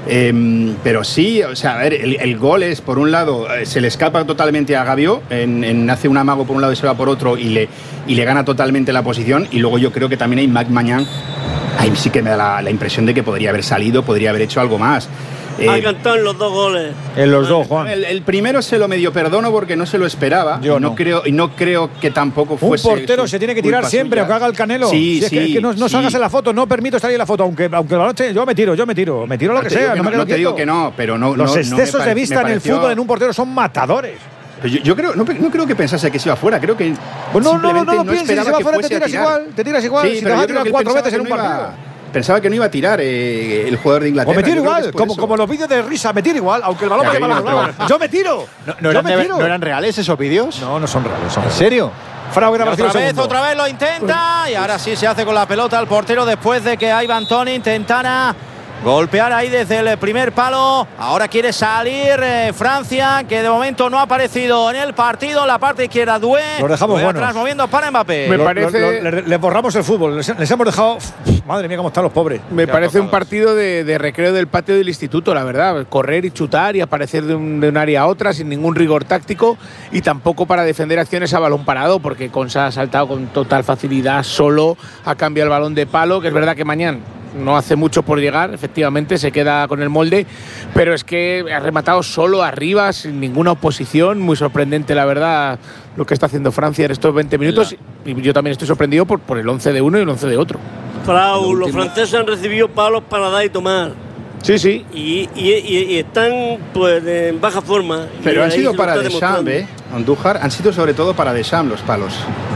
Eh, pero sí, o sea, a ver, el, el gol es, por un lado, se le escapa totalmente a Gaviot, en, en, hace un amago por un lado y se va por otro, y le, y le gana totalmente la posición. Y luego yo creo que también hay Mac Mañán, ahí sí que me da la, la impresión de que podría haber salido, podría haber hecho algo más.
Eh, ha cantado en los dos goles.
En los dos, Juan.
El, el primero se lo medio perdono porque no se lo esperaba.
Yo
y no,
no.
creo y no creo que tampoco fuese.
Un portero se tiene que tirar siempre, aunque haga el Canelo.
Sí,
si
sí.
Es que, es que no, no
sí.
salgas en la foto, no permito salir en la foto, aunque aunque la noche yo me tiro, yo me tiro, me tiro lo
no
que sea.
Que
no,
no,
me
no te digo que no, pero no.
Los
no,
excesos
no
de
pare,
vista en el fútbol en un portero son matadores.
Yo, yo creo, no, no creo que pensase que se iba fuera, creo que
pues no,
simplemente
no, no, no,
no
pienses,
esperaba
si va
que
fuera te
fuese
tiras
a tirar.
igual, te tiras igual,
Sí,
si
pero
te vas a
yo
tirar
creo que
cuatro veces en
no
un
iba,
partido.
Pensaba que no iba a tirar eh, el jugador de Inglaterra.
O me tiro igual,
es
como, como los vídeos de risa, me tiro igual, aunque el balón vaya para los lados. Yo me tiro.
No, no,
yo
eran
me
de,
tiro.
¿No eran reales esos vídeos?
No, no son reales. Son
¿En serio?
Fraude,
otra vez, otra vez lo intenta y ahora sí se hace con la pelota el portero después de que Ivan Toney intentara golpear ahí desde el primer palo. Ahora quiere salir eh, Francia, que de momento no ha aparecido en el partido. En la parte izquierda, Doué.
Los dejamos buenos.
Atrás moviendo para Mbappé.
Me
Lo,
parece.
lo, lo, le, le borramos el fútbol. Les, les hemos dejado. Madre mía, cómo están los pobres.
Me
Ya
parece
tocados.
un partido de, de recreo del patio del instituto, la verdad. Correr y chutar y aparecer de un, de un área a otra sin ningún rigor táctico y tampoco para defender acciones a balón parado, porque Consa ha saltado con total facilidad solo, ha cambiado el balón de palo, que es verdad que mañana no hace mucho por llegar, efectivamente se queda con el molde, pero es que ha rematado solo arriba, sin ninguna oposición. Muy sorprendente, la verdad, lo que está haciendo Francia en estos veinte minutos. La... Y yo también estoy sorprendido por, por el once de uno y el once de otro.
Frau, los franceses han recibido palos para dar y tomar.
Sí, sí.
Y, y, y, y están pues en baja forma.
Pero
y
han sido para
Deschamps,
Deschamps, ¿eh? Andújar, han sido sobre todo para Deschamps los palos.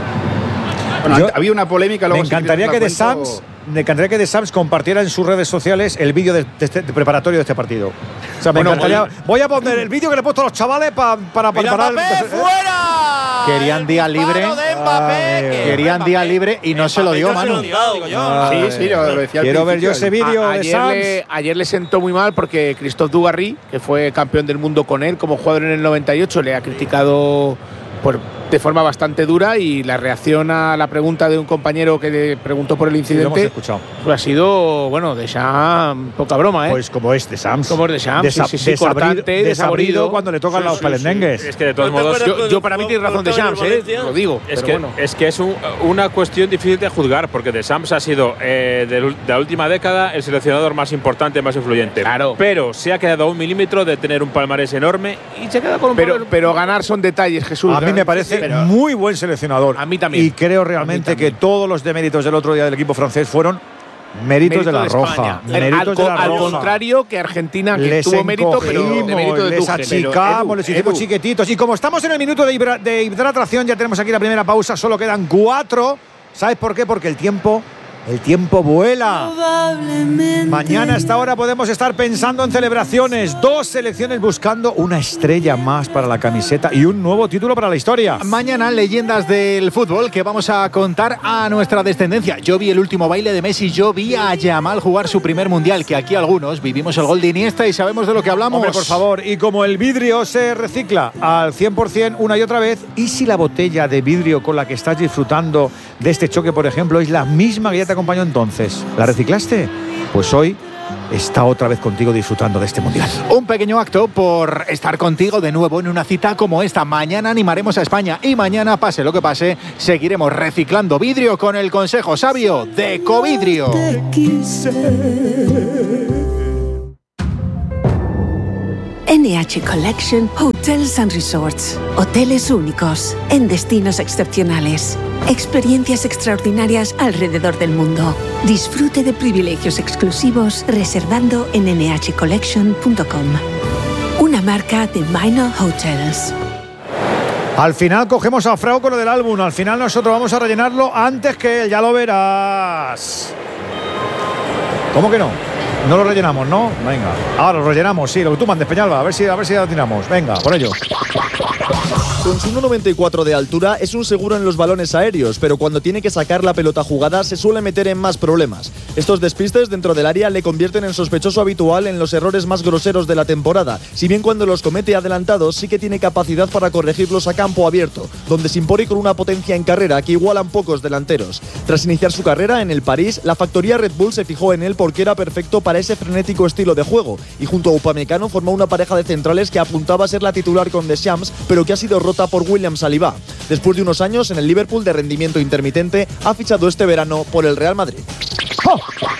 Bueno,
Yo,
había una polémica.
Me
Luego
encantaría que Deschamps, me encantaría que Deschamps compartiera en sus redes sociales el vídeo de, de, de preparatorio de este partido. O sea, me
bueno,
encantaría.
voy,
voy a poner el vídeo que le he puesto a los chavales pa, para preparar.
Mbappé, fuera.
Querían día libre.
De Mbappé,
Ay,
que
Querían
Mbappé,
día libre y no
Mbappé
se lo dio,
no
Manu.
Se lo dio, digo yo.
Ay,
sí, sí, lo, lo decía al
quiero ver yo ese
principio.
vídeo
A-
de
ayer,
Sams.
le, ayer le sentó muy mal porque Christophe Dugarry, que fue campeón del mundo con él como jugador en el noventa y ocho, le ha criticado por, de forma bastante dura, y la reacción a la pregunta de un compañero que le preguntó por el
Sí, lo hemos
incidente
escuchado.
pues ha sido, bueno, Deschamps, poca broma, ¿eh?
Pues como es Deschamps.
Como es Deschamps,
Desa-
sí, sí, sí,
desabrido-
cortante,
desabrido
desabrido.
cuando le tocan
Sí,
los
sí,
pelendengues.
Es que de todos
¿No te
modos.
acuerdas?
yo, yo para mí tiene razón Deschamps, ¿eh?
Valencia?
Lo digo.
Es
pero
que,
bueno.
es que es un- una cuestión difícil de juzgar, porque Deschamps ha sido eh, de, de la última década el seleccionador más importante, más influyente.
Claro.
Pero se ha quedado a un milímetro de tener un palmarés enorme y se queda con un
Pero,
palmarés-
pero ganar son detalles, Jesús.
A mí me parece
Pero-
muy buen seleccionador.
A mí también.
Y creo realmente que todos los deméritos del otro día del equipo francés fueron méritos
Mérito
de la
de
Roja.
España.
Méritos
al,
de la
al
Roja.
contrario que Argentina, que
Les
tuvo mérito, pero de
encogimos,
mérito de
les
Tuchel.
achicamos,
Pero, Edu,
les hicimos
Edu,
chiquititos. Y como estamos en el minuto de, hidra- de hidratación, ya tenemos aquí la primera pausa, solo quedan cuatro. ¿Sabes por qué? Porque el tiempo El tiempo vuela. Mañana a esta hora podemos estar pensando en celebraciones. Dos selecciones buscando una estrella más para la camiseta y un nuevo título para la historia.
Mañana, leyendas del fútbol que vamos a contar a nuestra descendencia. Yo vi el último baile de Messi, yo vi a Yamal jugar su primer mundial, que aquí algunos vivimos el gol de Iniesta y sabemos de lo que hablamos.
Hombre, por favor, y como el vidrio se recicla al cien por cien una y otra vez, ¿y si la botella de vidrio con la que estás disfrutando de este choque, por ejemplo, es la misma que ya te acompañó entonces? ¿La reciclaste? Pues hoy está otra vez contigo disfrutando de este mundial.
Un pequeño acto por estar contigo de nuevo en una cita como esta. Mañana animaremos a España y mañana, pase lo que pase, seguiremos reciclando vidrio con el consejo sabio de Ecovidrio.
N H Collection Hotels and Resorts. Hoteles únicos, en destinos excepcionales. Experiencias extraordinarias alrededor del mundo. Disfrute de privilegios exclusivos reservando en ene hache collection punto com. Una marca de Minor Hotels.
Al final cogemos a Frau con lo del álbum. Al final nosotros vamos a rellenarlo antes que él, ya lo verás. ¿Cómo que no? No lo rellenamos, ¿no? Venga. Ahora lo rellenamos, sí, lo que tú mandes, Peñalba. A ver si, a ver si ya lo tiramos. Venga, por ello.
Con su uno noventa y cuatro de altura es un seguro en los balones aéreos, pero cuando tiene que sacar la pelota jugada se suele meter en más problemas. Estos despistes dentro del área le convierten en sospechoso habitual en los errores más groseros de la temporada, si bien cuando los comete adelantados sí que tiene capacidad para corregirlos a campo abierto, donde se impone con una potencia en carrera que igualan pocos delanteros. Tras iniciar su carrera en el París, la factoría Red Bull se fijó en él porque era perfecto para ese frenético estilo de juego, y junto a Upamecano formó una pareja de centrales que apuntaba a ser la titular con Deschamps, pero que ha sido rota por William Saliba. Después de unos años en el Liverpool de rendimiento intermitente, ha fichado este verano por el Real Madrid.
¡Oh!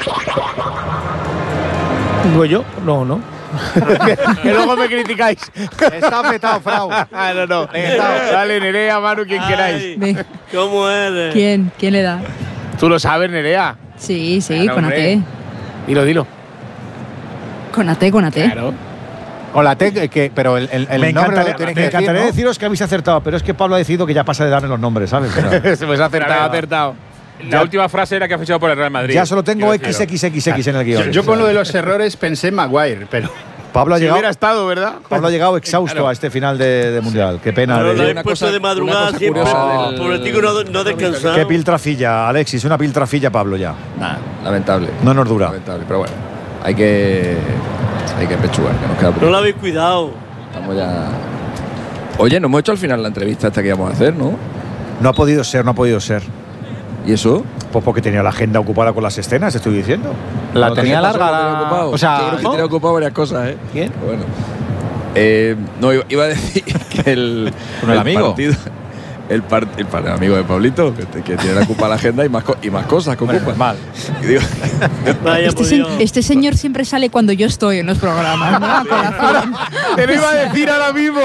¿Digo yo? No, no. Que luego me criticáis.
Está petado, Frau.
no, no. Dale, Nerea, Manu, quien
Ay,
queráis.
Ve.
¿Cómo eres?
¿Quién? ¿Quién le da?
Tú lo sabes, Nerea.
Sí, sí,
Claro,
con
hombre.
A T.
Dilo, dilo.
Con A T, con A T.
Claro.
Con la T, que, pero el, el, el
me
nombre
encantaría,
lo tenéis
me
que
encantaría
decir, ¿no?
deciros que habéis acertado, pero es que Pablo ha decidido que ya pasa de darme los nombres, ¿sabes? Pero
Se me ha acertado, ha acertado.
La última frase era que ha fichado por el Real Madrid.
ya solo tengo
Quiero decirlo.
equis equis equis en el guión.
Yo, yo con lo de los errores pensé en Maguire, pero
Pablo ha
Si
llegado,
hubiera estado, ¿verdad?
Pablo ha llegado exhausto
Claro.
a este final de, de Mundial. Qué pena.
Pero
de-
lo
Hay
he
una
puesto
cosa-
de madrugada
una cosa
siempre.
curiosa del-
Por el tico no, no ha descansado.
Qué piltrafilla, Alexis, una piltrafilla, Pablo, ya.
Nah, lamentable.
No nos dura.
Lamentable, pero bueno. Hay que. Hay que pechugar, que nos queda poco.
No lo habéis cuidado.
Estamos ya. Oye, no hemos hecho al final la entrevista esta que íbamos a hacer, ¿no?
No ha podido ser, no ha podido ser.
¿Y eso?
Pues porque tenía la agenda ocupada con las escenas, estoy diciendo.
La
No,
tenía
¿qué pasó?
larga.
¿Lo tenía
la-
ocupado?
O sea,
Yo creo que
¿no?
tenía ocupado varias cosas, ¿eh?
¿Quién?
Pero bueno. Eh, no, iba, iba a decir que el.
¿Con el amigo?
Partido, el, par- el, par- el amigo de Pablito, que, que tiene ocupada la agenda y más, co- y más cosas que ocupa.
Mal.
Y digo,
Vaya
Este,
por
se-
Dios.
este señor siempre sale cuando yo estoy en los programas, ¿no? A colación.
Te lo iba a decir ahora mismo.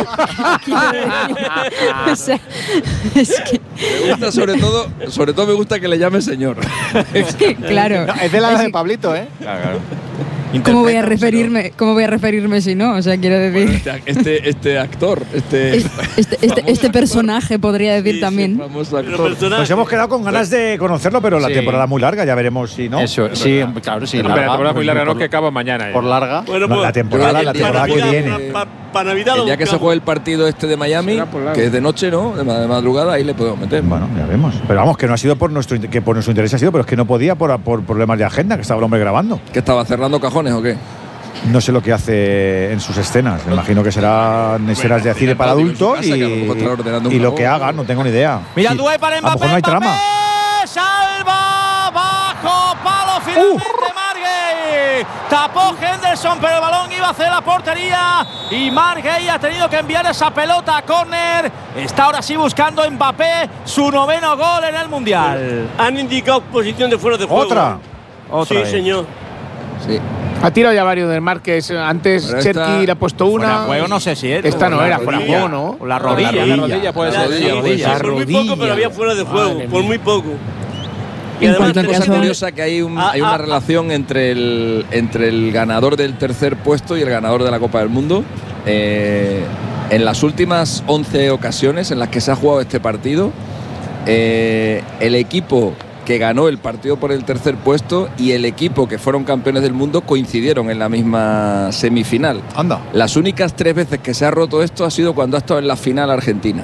O sea, es que,
me gusta sobre todo, sobre todo me gusta que le llame señor.
claro.
No, es de la
Es
de
que,
Pablito, ¿eh?
¿Cómo voy a referirme? ¿Cómo voy a referirme si no? O sea, quiero decir,
Este, este actor, este,
este, este, este, este personaje podría decir
Sí,
también.
famoso
Pero
actor.
personaje.
Nos hemos quedado con ganas de conocerlo, pero la
Sí.
temporada es muy larga, ya veremos si no.
Eso, sí, claro, sí.
Hombre, la temporada es muy larga, no,
por,
que acaba mañana.
por
ya.
larga.
Bueno,
No,
pues,
la temporada,
yo
la
creo que
temporada que
Navidad,
viene.
pa- pa Navidad lo
El día que se
buscamos.
juegue el partido este de Miami,
Será por largo.
que es de noche, ¿no? De, ma- de madrugada, ahí le podemos meter.
Bueno, ya vemos. Pero vamos, que no ha sido por nuestro in- que por nuestro interés ha sido, pero es que no podía por, por problemas de agenda, que estaba el hombre grabando.
¿Qué estaba cerrando cajones o qué?
No sé lo que hace en sus escenas. Me imagino que serán escenas de cine para
digo, en su
adultos
casa,
y,
que a lo mejor estará ordenando un
y lo que
cajón.
haga, no tengo ni idea.
Mira,
Sí,
Dué para
a lo
Mbappé.
mejor no hay trama.
Mbappé, salva bajo palo finalmente Margay. Tapó Henderson, pero el balón iba hacia la portería y Margay ha tenido que enviar esa pelota a córner. Está ahora sí buscando Mbappé su noveno gol en el Mundial.
Han indicado posición de fuera de juego.
Otra. Otra
Sí,
vez.
señor.
Sí.
Ha tirado ya varios del Márquez. Antes
Pero
Cherki
esta-
le ha puesto
Fuera
una.
de juego no sé si es.
Esta no
la
era, fuera de
rodilla.
juego, ¿no?
O la rodilla.
La rodilla puede
La
ser.
rodilla,
rodilla.
sí, por muy
rodilla.
poco, pero había fuera de juego.
Madre
Por
mía.
muy poco. Y
En
además
cuanto al
Una cosa
caso-
curiosa que hay, un-
Ah,
hay una
ah,
relación entre el, entre el ganador del tercer puesto y el ganador de la Copa del Mundo. Eh, en las últimas once ocasiones en las que se ha jugado este partido, eh, el equipo que ganó el partido por el tercer puesto y el equipo que fueron campeones del mundo coincidieron en la misma semifinal.
Anda.
Las únicas tres veces que se ha roto esto ha sido cuando ha estado en la final Argentina.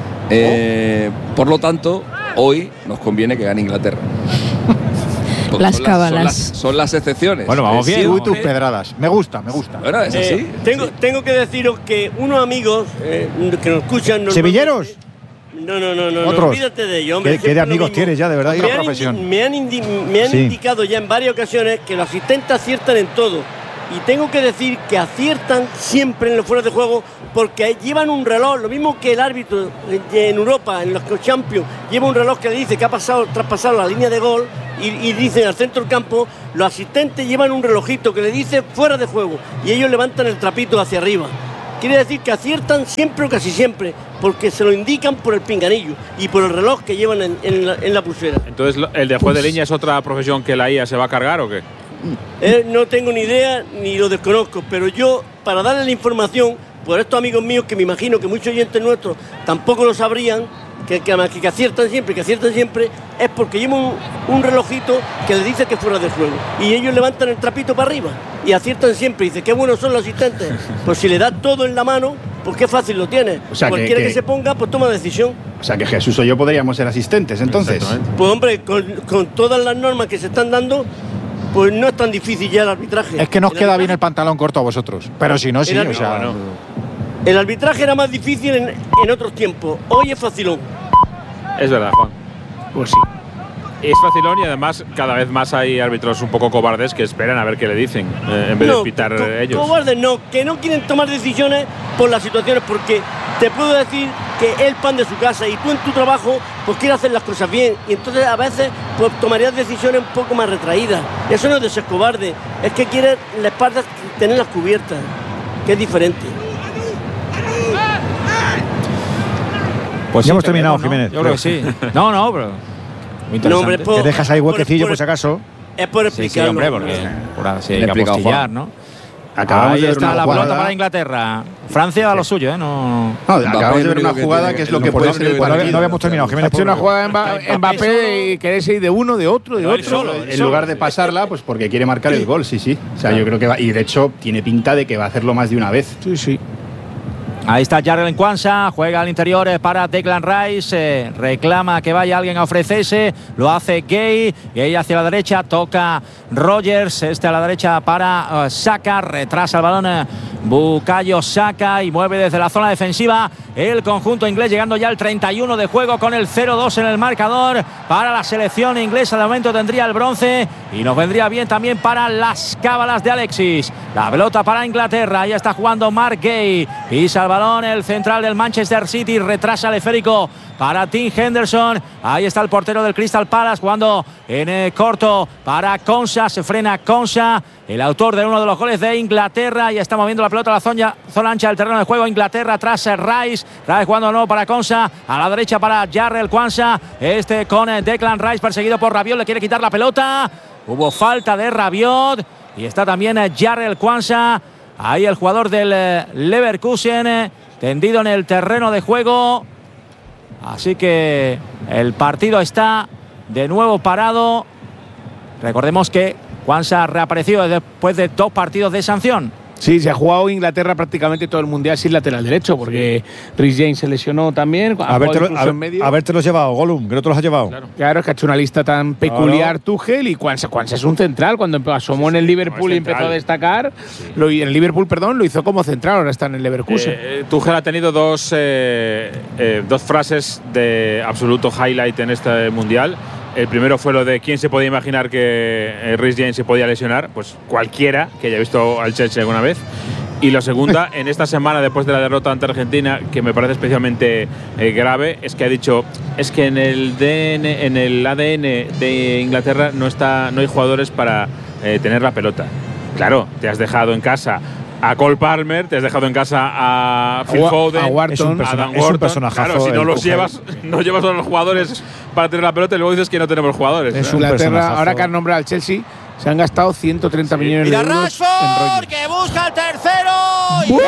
Eh, por lo tanto, hoy nos conviene que gane Inglaterra.
Las
son
cábalas.
Son las, son las excepciones.
Bueno, vamos bien.
Sí,
Tú y tus pedradas. Me gusta, me gusta.
Bueno, es así.
Eh, tengo, tengo que deciros que unos amigos eh, que nos escuchan.
¿Sevilleros?
No, no, no, no,
¿Otros?
no olvídate de ellos, hombre.
¿Qué, qué de amigos tienes ya, de verdad?
Me han, indi me han, indi me han
sí.
indicado ya en varias ocasiones que los asistentes aciertan en todo. Y tengo que decir que aciertan siempre en los fueros de juego porque llevan un reloj, lo mismo que el árbitro en Europa, en los Champions, lleva un reloj que le dice que ha pasado, traspasado la línea de gol y, y dicen al centro del campo, los asistentes llevan un relojito que le dice fuera de juego y ellos levantan el trapito hacia arriba. Quiere decir que aciertan siempre o casi siempre, porque se lo indican por el pinganillo y por el reloj que llevan en, en, la, en la pulsera.
Entonces, ¿el de juez de línea es otra profesión que la I A se va a cargar o qué?
Eh, no tengo ni idea ni lo desconozco, pero yo, para darle la información, por estos amigos míos que me imagino que muchos oyentes nuestros tampoco lo sabrían, que, que, que, que aciertan siempre, que aciertan siempre, es porque llevan un, un relojito que les dice que fuera de juego. Y ellos levantan el trapito para arriba y aciertan siempre. Y dice, qué buenos son los asistentes. Pues si le das todo en la mano, pues qué fácil lo tiene.
O sea,
Cualquiera
que,
que,
que
se ponga, pues toma decisión.
O sea, que Jesús o yo podríamos ser asistentes, entonces.
Pues hombre, con, con todas las normas que se están dando, pues no es tan difícil ya el arbitraje.
Es que nos
el
queda
arbitraje,
bien el pantalón corto a vosotros. Pero si no, sí,
el
o sea.
bueno. El arbitraje era más difícil en, en otros tiempos. Hoy es facilón.
Es verdad, Juan.
Pues sí.
Es facilón y además cada vez más hay árbitros un poco cobardes que esperan a ver qué le dicen eh, en vez
no,
de pitar
co
ellos.
Cobardes no, que no quieren tomar decisiones por las situaciones, porque te puedo decir que es el pan de su casa y tú en tu trabajo pues quieres hacer las cosas bien y entonces a veces pues tomarías decisiones un poco más retraídas. Eso no es de ser cobarde, es que quieres la espalda tenerlas cubiertas, que es diferente.
Pues ya
sí,
hemos terminado,
¿no?
Jiménez.
Yo creo que sí. No, no, pero. Muy interesante.
No, hombre, por,
Te dejas ahí huequecillo
por,
por si acaso.
Es por explicarlo.
Sí, sí, hombre, porque por así hay que
explicado,
apostillar, ¿no?
Acabamos
Ahí
de ver
está
una
la
jugada.
pelota para Inglaterra. Francia a lo suyo, ¿eh? No.
No, acabamos de ver una jugada que es lo que puede ser el
Pues no,
partido.
no habíamos terminado, Jiménez.
Ha hecho una jugada en Mbappé y querés ir de uno, de otro, de otro.
Solo, en lugar de pasarla, pues porque quiere marcar el gol, sí, sí. O sea, yo creo que va. Y de hecho, tiene pinta de que va a hacerlo más de una vez.
Sí, sí.
Ahí está Jarrell Kwanza, juega al interior eh, para Declan Rice, eh, reclama que vaya alguien a ofrecerse, lo hace Gay, Gay hacia la derecha, toca Rogers, este a la derecha para uh, Saka, retrasa el balón eh, Bukayo Saka y mueve desde la zona defensiva el conjunto inglés, llegando ya al treinta y uno de juego con el cero dos en el marcador para la selección inglesa. De momento tendría el bronce y nos vendría bien también para las cábalas de Alexis. La pelota para Inglaterra, ahí está jugando Mark Gay, pisa el balón el central del Manchester City, retrasa el esférico para Tim Henderson, ahí está el portero del Crystal Palace jugando en eh, corto para Konsa, se frena Konsa, el autor de uno de los goles de Inglaterra, y está moviendo la pelota a la zona, zona ancha del terreno de juego. Inglaterra tras Rice, Rice jugando de nuevo para Konsa, a la derecha para Jarrell Kwanza, este con eh, Declan Rice perseguido por Rabiot, le quiere quitar la pelota, hubo falta de Rabiot y está también eh, Jarrell Kwanza, ahí el jugador del eh, Leverkusen eh, tendido en el terreno de juego. Así que el partido está de nuevo parado. Recordemos que Kwanza reapareció después de dos partidos de sanción.
Sí, se ha jugado Inglaterra prácticamente todo el mundial sin lateral derecho, porque Reece James se lesionó también.
A verte los llevado, Gollum, que no te los has llevado.
Claro. claro, es que ha hecho una lista tan peculiar claro. Tuchel, y Kwanza, Kwanza es un central. Cuando asomó sí, sí, en el Liverpool y empezó a destacar, sí. lo, en el Liverpool, perdón, lo hizo como central, ahora está en el Leverkusen.
Eh, Tuchel ha tenido dos, eh, eh, dos frases de absoluto highlight en este mundial. El primero fue lo de quién se podía imaginar que Reece James se podía lesionar, pues cualquiera que haya visto al Chelsea alguna vez. Y la segunda, en esta semana después de la derrota ante Argentina, que me parece especialmente eh, grave, es que ha dicho es que en el D N, en el A D N de Inglaterra no está, no hay jugadores para eh, tener la pelota. Claro, te has dejado en casa a Cole Palmer, te has dejado en casa a Phil
a,
Foden,
a Wharton,
a Dan
es un personajazo.
Claro, si no los llevas, no llevas a los jugadores para tener la pelota y luego dices que no tenemos jugadores.
Es un Inglaterra, ahora que han nombrado al Chelsea, se han gastado ciento treinta sí. millones
Mira
de euros.
Rashford, que busca el tercero. Y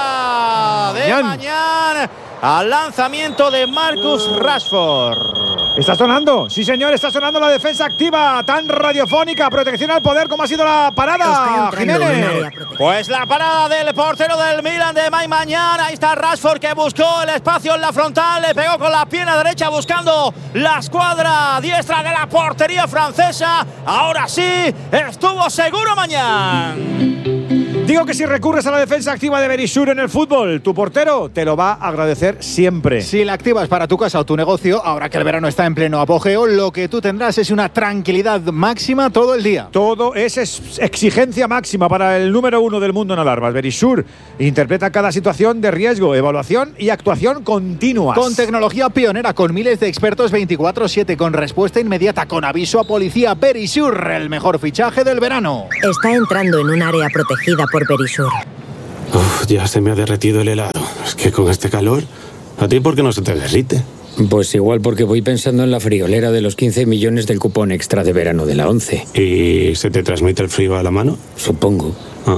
parada de
Mañán.
mañana al lanzamiento de Marcus Rashford.
Está sonando, sí señor, está sonando la defensa activa, tan radiofónica, protección al poder, ¿cómo ha sido la parada, Jiménez?
Pues la parada del portero del Milan de Mike Maignan. Ahí está Rashford, que buscó el espacio en la frontal, le pegó con la pierna derecha buscando la escuadra diestra de la portería francesa. Ahora sí, estuvo seguro Maignan.
Digo que si recurres a la defensa activa de Berisur en el fútbol, tu portero te lo va a agradecer siempre.
Si la activas para tu casa o tu negocio, ahora que el verano está en pleno apogeo, lo que tú tendrás es una tranquilidad máxima todo el día.
Todo es exigencia máxima para el número uno del mundo en alarmas. Berisur interpreta cada situación de riesgo, evaluación y actuación continuas.
Con tecnología pionera, con miles de expertos veinticuatro siete, con respuesta inmediata, con aviso a policía. Berisur, el mejor fichaje del verano.
Está entrando en un área protegida por Berisur.
Uf, ya se me ha derretido el helado. Es que con este calor, ¿a ti por qué no se te derrite?
Pues igual porque voy pensando en la friolera de los quince millones del cupón extra de verano de la once.
¿Y se te transmite el frío a la mano?
Supongo.
Ah.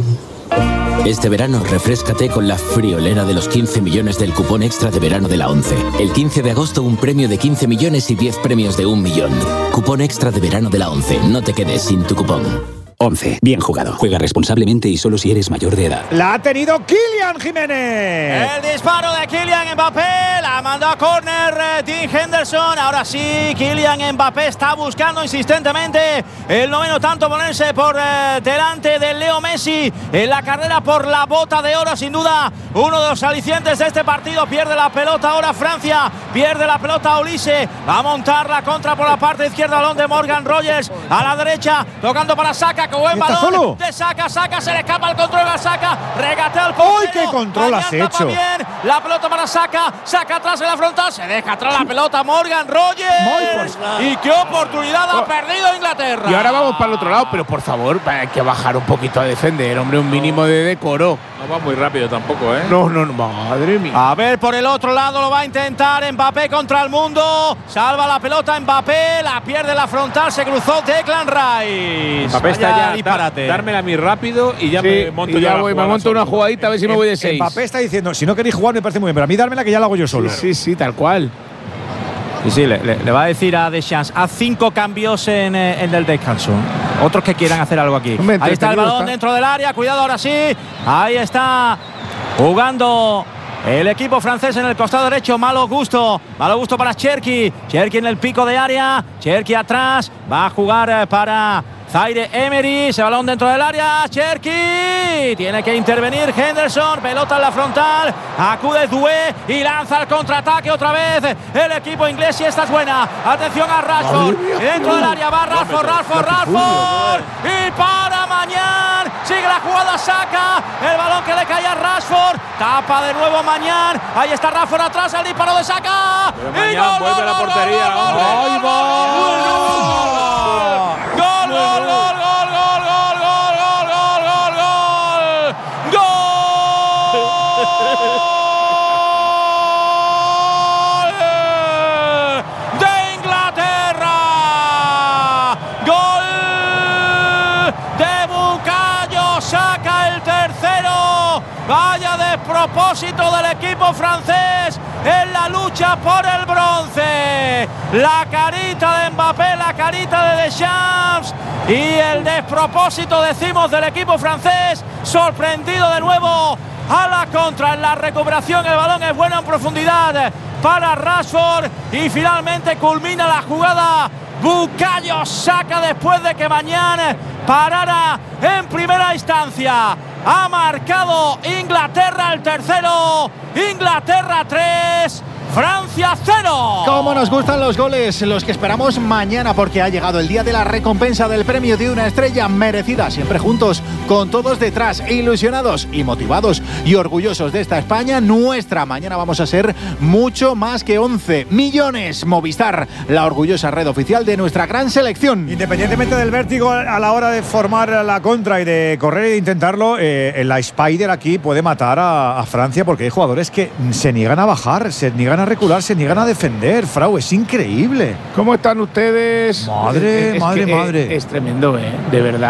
Este verano refréscate con la friolera de los quince millones del cupón extra de verano de la once. El quince de agosto un premio de quince millones y diez premios de un millón. Cupón extra de verano de la once. No te quedes sin tu cupón.
once. Bien jugado. Juega responsablemente y solo si eres mayor de edad.
La ha tenido Kylian Jiménez.
El disparo de Kylian Mbappé. La mandó a córner Dean Henderson. Ahora sí, Kylian Mbappé está buscando insistentemente el noveno tanto, ponerse por eh, delante de Leo Messi en la carrera por la bota de oro. Sin duda, uno de los alicientes de este partido. Pierde la pelota ahora Francia. Pierde la pelota Olise. Va a montar la contra por la parte izquierda. Balón de Morgan Rogers. A la derecha, tocando para Saka. Que buen balón solo? de Saka. Saka se le escapa el control a Saka. Regatea el portero.
¡Uy, qué control has hecho!
Bien. La pelota para Saka. Saka atrás en la frontal. Se deja atrás la pelota Morgan Rogers. Y qué oportunidad ha perdido Inglaterra.
Y ahora vamos para el otro lado. Pero por favor, hay que bajar un poquito a defender, hombre. Un mínimo de decoro.
No va muy rápido tampoco, ¿eh?
No, no, no. Madre mía.
A ver, por el otro lado lo va a intentar Mbappé contra el mundo. Salva la pelota Mbappé. La pierde la frontal. Se cruzó Declan Rice.
Mbappé está ya. Disparate. Dármela a mí rápido y ya sí, me monto
y ya,
ya
voy, me monto una jugadita a ver si me voy de seis.
Mbappé está diciendo, si no queréis jugar me parece muy bien, pero a mí dármela que ya la hago yo solo.
Sí, sí, sí, tal cual.
Y sí, le, le, le va a decir a Deschamps, haz cinco cambios en, en el descanso. Otros que quieran hacer algo aquí.
Hombre,
ahí está el balón está. dentro del área, cuidado ahora sí. Ahí está jugando el equipo francés en el costado derecho. Malo Gusto, malo Gusto para Cherki. Cherki en el pico de área, Cherki atrás, va a jugar para Zaire Emery, ese balón dentro del área, Cherki, tiene que intervenir Henderson, pelota en la frontal, acude Doué y lanza el contraataque otra vez el equipo inglés y esta es buena, atención a Rashford, dentro del área va Rashford, Rashford, Rashford, y para Maignan, sigue la jugada, saca el balón que le cae a Rashford, tapa de nuevo Maignan, ahí está Rashford atrás, el disparo de Saka, y gol,
vuelve a la portería,
gol, gol, gol, gol, gol, gol, gol, gol, gol, gol, gol, gol, gol, gol, gol, de Inglaterra, gol de Bukayo Saka, el tercero, vaya despropósito del equipo francés en la lucha por el bronce, la carita de Mbappé, la carita de Deschamps y el despropósito, decimos, del equipo francés, sorprendido de nuevo a la contra en la recuperación, el balón es bueno en profundidad para Rashford y finalmente culmina la jugada Bukayo Saka después de que Maignan parara en primera instancia. Ha marcado Inglaterra el tercero, Inglaterra tres, Francia cero.
Cómo nos gustan los goles, los que esperamos mañana, porque ha llegado el día de la recompensa del premio de una estrella merecida, siempre juntos, con todos detrás, ilusionados y motivados y orgullosos de esta España nuestra. Mañana vamos a ser mucho más que once millones. Movistar, la orgullosa red oficial de nuestra gran selección.
Independientemente del vértigo a la hora de formar la contra y de correr e de intentarlo, eh, la Spider aquí puede matar a, a Francia, porque hay jugadores que se niegan a bajar, se niegan a recular, se niegan a defender. Frau, es increíble.
¿Cómo están ustedes?
Madre,
es, es
madre,
que,
madre.
Es, es tremendo, ¿eh? De verdad.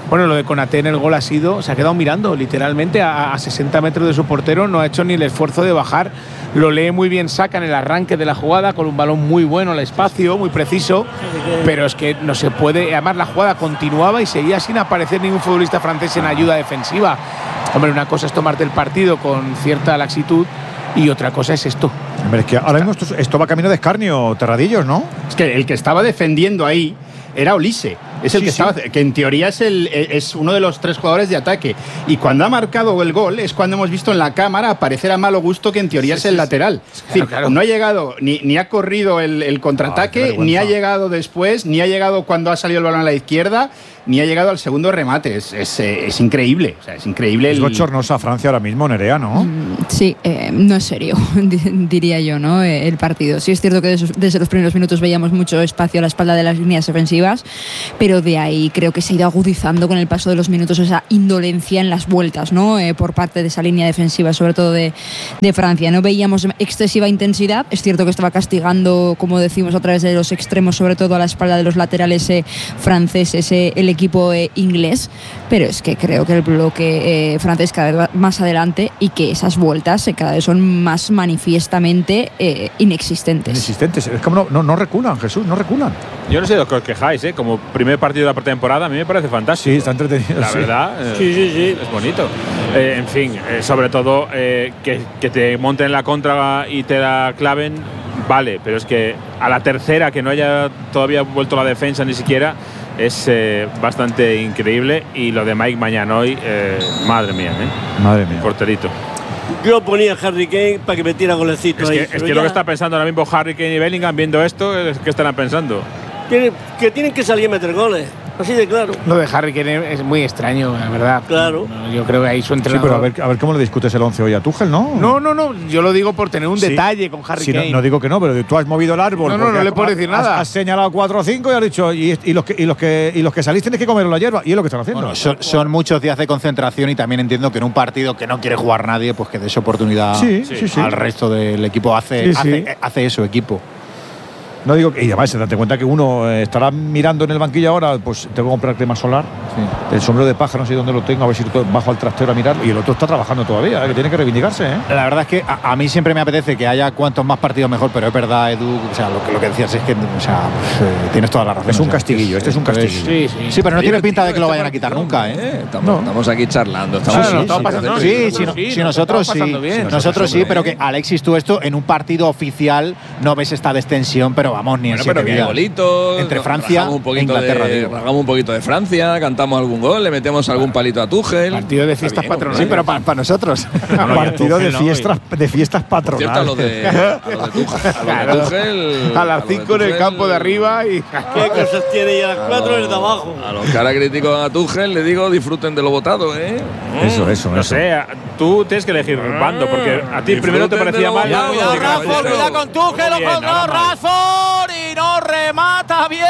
Bueno, lo de Konaté en el gol ha sido, se ha quedado mirando literalmente a, a sesenta metros de su portero, no ha hecho ni el esfuerzo de bajar. Lo lee muy bien Saka en el arranque de la jugada, con un balón muy bueno al espacio, muy preciso, pero es que no se puede. Además, la jugada continuaba y seguía sin aparecer ningún futbolista francés en ayuda defensiva. Hombre, una cosa es tomarte el partido con cierta laxitud y otra cosa es esto.
Hombre, es que ahora mismo esto, esto va camino de escarnio, Terradillos, ¿no?
Es que el que estaba defendiendo ahí era Olise. Es el
Sí,
que
sí.
estaba, que en teoría es, el, es uno de los tres jugadores de ataque. Y cuando ha marcado el gol es cuando hemos visto en la cámara aparecer a malo gusto que en teoría
Sí,
es
sí,
el
sí.
lateral. Es decir,
claro.
no ha llegado, ni, ni ha corrido el, el contraataque,
Ay, qué
ni ha
vergüenza.
llegado después, ni ha llegado cuando ha salido el balón a la izquierda, ni ha llegado al segundo remate. Es, es, eh, es increíble. O sea, es increíble.
Es
el-
bochornosa Francia ahora mismo, Nerea, ¿no?
Sí, eh, no es serio, diría yo, ¿no? Eh, El partido. Sí es cierto que desde, desde los primeros minutos veíamos mucho espacio a la espalda de las líneas defensivas, pero de ahí creo que se ha ido agudizando con el paso de los minutos esa indolencia en las vueltas, ¿no? Eh, por parte de esa línea defensiva, sobre todo de, de Francia. No veíamos excesiva intensidad. Es cierto que estaba castigando, como decimos, a través de los extremos, sobre todo a la espalda de los laterales eh, franceses, eh, el equipo eh, inglés, pero es que creo que el bloque eh, francés cada vez va más adelante y que esas vueltas eh, cada vez son más manifiestamente eh, inexistentes.
Inexistentes. Es como no, no, no reculan, Jesús, no reculan.
Yo no sé de lo que os quejáis, ¿eh? Como primer partido de la pretemporada, a mí me parece fantástico.
Sí, está entretenido.
La
sí.
verdad, eh,
Sí, sí, sí.
es bonito. Eh, en fin, eh, sobre todo eh, que, que te monten la contra y te la claven, vale, pero es que a la tercera, que no haya todavía vuelto la defensa ni siquiera, es eh, bastante increíble. Y lo de Mike Mañanoy, eh, madre mía, ¿eh?
Madre mía.
Porterito.
Yo ponía a Harry Kane para que metiera golecitos
Es
ahí.
que, es
pero
que
ya
lo que está pensando ahora mismo Harry Kane y Bellingham viendo esto, ¿qué estarán pensando?
tiene- que tienen que salir a meter goles. Así de claro.
Lo de Harry Kane es muy extraño, la verdad.
Claro.
No, yo creo que ahí su
Sí,
entrenador…
pero a ver, a ver cómo le discutes el once hoy a Tuchel, ¿no?
No, no, no. Yo lo digo por tener un
Sí.
detalle con Harry
Sí, no,
Kane.
no digo que no, pero tú has movido el árbol.
No, no,
porque
no le
has-
puedo decir
has-
nada.
Has señalado cuatro o cinco y has dicho, y, y los que, y, los que, y los que salís tenéis que comer la hierba. Y es lo que están haciendo.
Bueno, son, son muchos días de concentración y también entiendo que en un partido que no quiere jugar nadie, pues que dé esa oportunidad
Sí, sí, sí.
al resto del equipo. Hace,
Sí, sí.
hace, hace eso, equipo.
No digo que, y además, date cuenta que uno eh, estará mirando en el banquillo ahora, pues tengo que comprar crema solar, el sombrero de paja, no sé dónde lo tengo, a ver si lo bajo al trastero a mirar, y el otro está trabajando todavía, eh, que tiene que reivindicarse, ¿eh?
La verdad es que a, a mí siempre me apetece que haya cuantos más partidos mejor, pero es verdad, Edu, o sea, lo que, lo que decías es que, o sea, pues, eh, tienes toda la razón.
Es un
o sea,
castiguillo, este es un
entonces-
castiguillo.
Sí, sí.
Sí, pero no tiene pinta de que
Este
lo vayan a
partido,
quitar nunca, ¿eh?
Estamos,
No.
estamos aquí charlando. Estamos
Sí, sí,
sí,
estamos
sí,
pasando-
sí,
Sí,
Sí,
si,
sí,
no-
sí,
si
nos
nosotros
estamos
sí,
pasando bien.
nosotros sí,
Hombre.
pero que Alexis, tú esto en un partido oficial no ves esta descensión, pero vamos, ni en
Bueno,
siete
pero que hay
vidas.
golitos.
Entre
nos
Francia
rajamos un
e
poquito
Inglaterra,
de,
digo.
rajamos un poquito de Francia, cantamos algún gol, le metemos algún palito a Tuchel.
Partido de fiestas
Está bien,
patronales.
Sí, pero para nosotros.
Un partido de
no,
fiestas, de fiestas
Cierto, a
patronales.
lo de, a lo de Tuchel. A lo
Claro.
de Tuchel.
A las
lo de
cinco en el
Tuchel-
campo de arriba y…
¿Qué cosas tiene? Y a las cuatro el de abajo.
A los que ahora critico a Tuchel le digo disfruten de lo votado, ¿eh?
Eso, eso,
No
eso.
sé, a- tú tienes que elegir bando, porque a ti
Disfruten
primero te
de
parecía
lo
mal.
botado.
y luego
Cuidado,
dices,
Rashford,
"Joder,
cuidado con Tuchel,
muy
lo
bien,
controla
nada mal".
Rashford y no remata bien.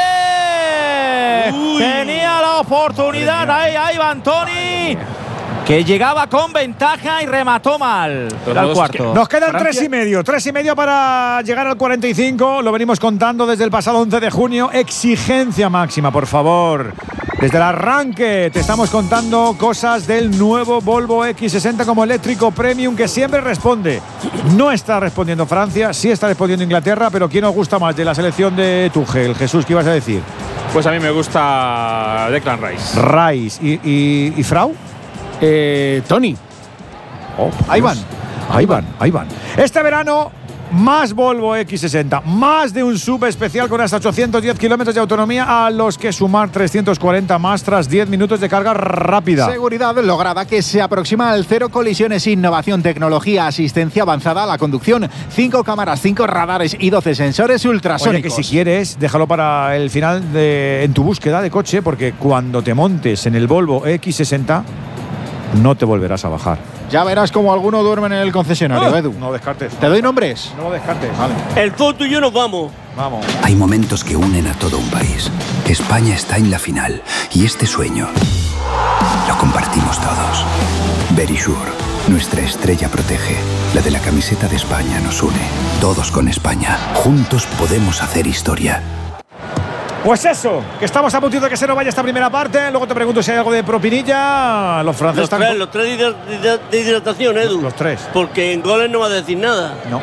Tenía la oportunidad, ahí, ahí va Antoni, que llegaba con ventaja y remató mal. Era el
modos,
cuarto.
Nos quedan
Francia-
tres y medio, tres y medio para llegar al cuarenta y cinco. Lo venimos contando desde el pasado once de junio. Exigencia máxima, por favor. Desde el arranque te estamos contando cosas del nuevo Volvo equis sesenta como eléctrico premium que siempre responde. No está respondiendo Francia, sí está respondiendo Inglaterra, pero ¿quién os gusta más de la selección de Tuchel? Jesús, ¿qué ibas a decir?
Pues a mí me gusta Declan Rice.
Rice y, y, y Frau.
Eh, Tony.
Oh,
Ahí van.
Ahí van, ahí van. Este verano, más Volvo equis sesenta, más de un sub especial con hasta ochocientos diez kilómetros de autonomía, a los que sumar trescientos cuarenta más tras diez minutos de carga rápida.
Seguridad lograda que se aproxima al cero colisiones, innovación, tecnología, asistencia avanzada a la conducción, cinco cámaras, cinco radares y doce sensores
Oye,
ultrasónicos.
que si quieres, déjalo para el final de, en tu búsqueda de coche, porque cuando te montes en el Volvo equis sesenta, no te volverás a bajar.
Ya verás como alguno duerme en el concesionario,
Ah,
Edu.
No descartes.
¿Te doy nombres?
No lo descartes. Vale.
El Foto y yo nos vamos.
Vamos.
Hay momentos que unen a todo un país. España está en la final y este sueño lo compartimos todos. Verisure, nuestra estrella protege. La de la camiseta de España nos une. Todos con España. Juntos podemos hacer historia.
Pues eso, que estamos a punto de que se nos vaya esta primera parte. Luego te pregunto si hay algo de propinilla. Los franceses
los tres,
están...
los tres de, de hidratación, Edu.
Los tres.
Porque en goles no va a decir nada.
No.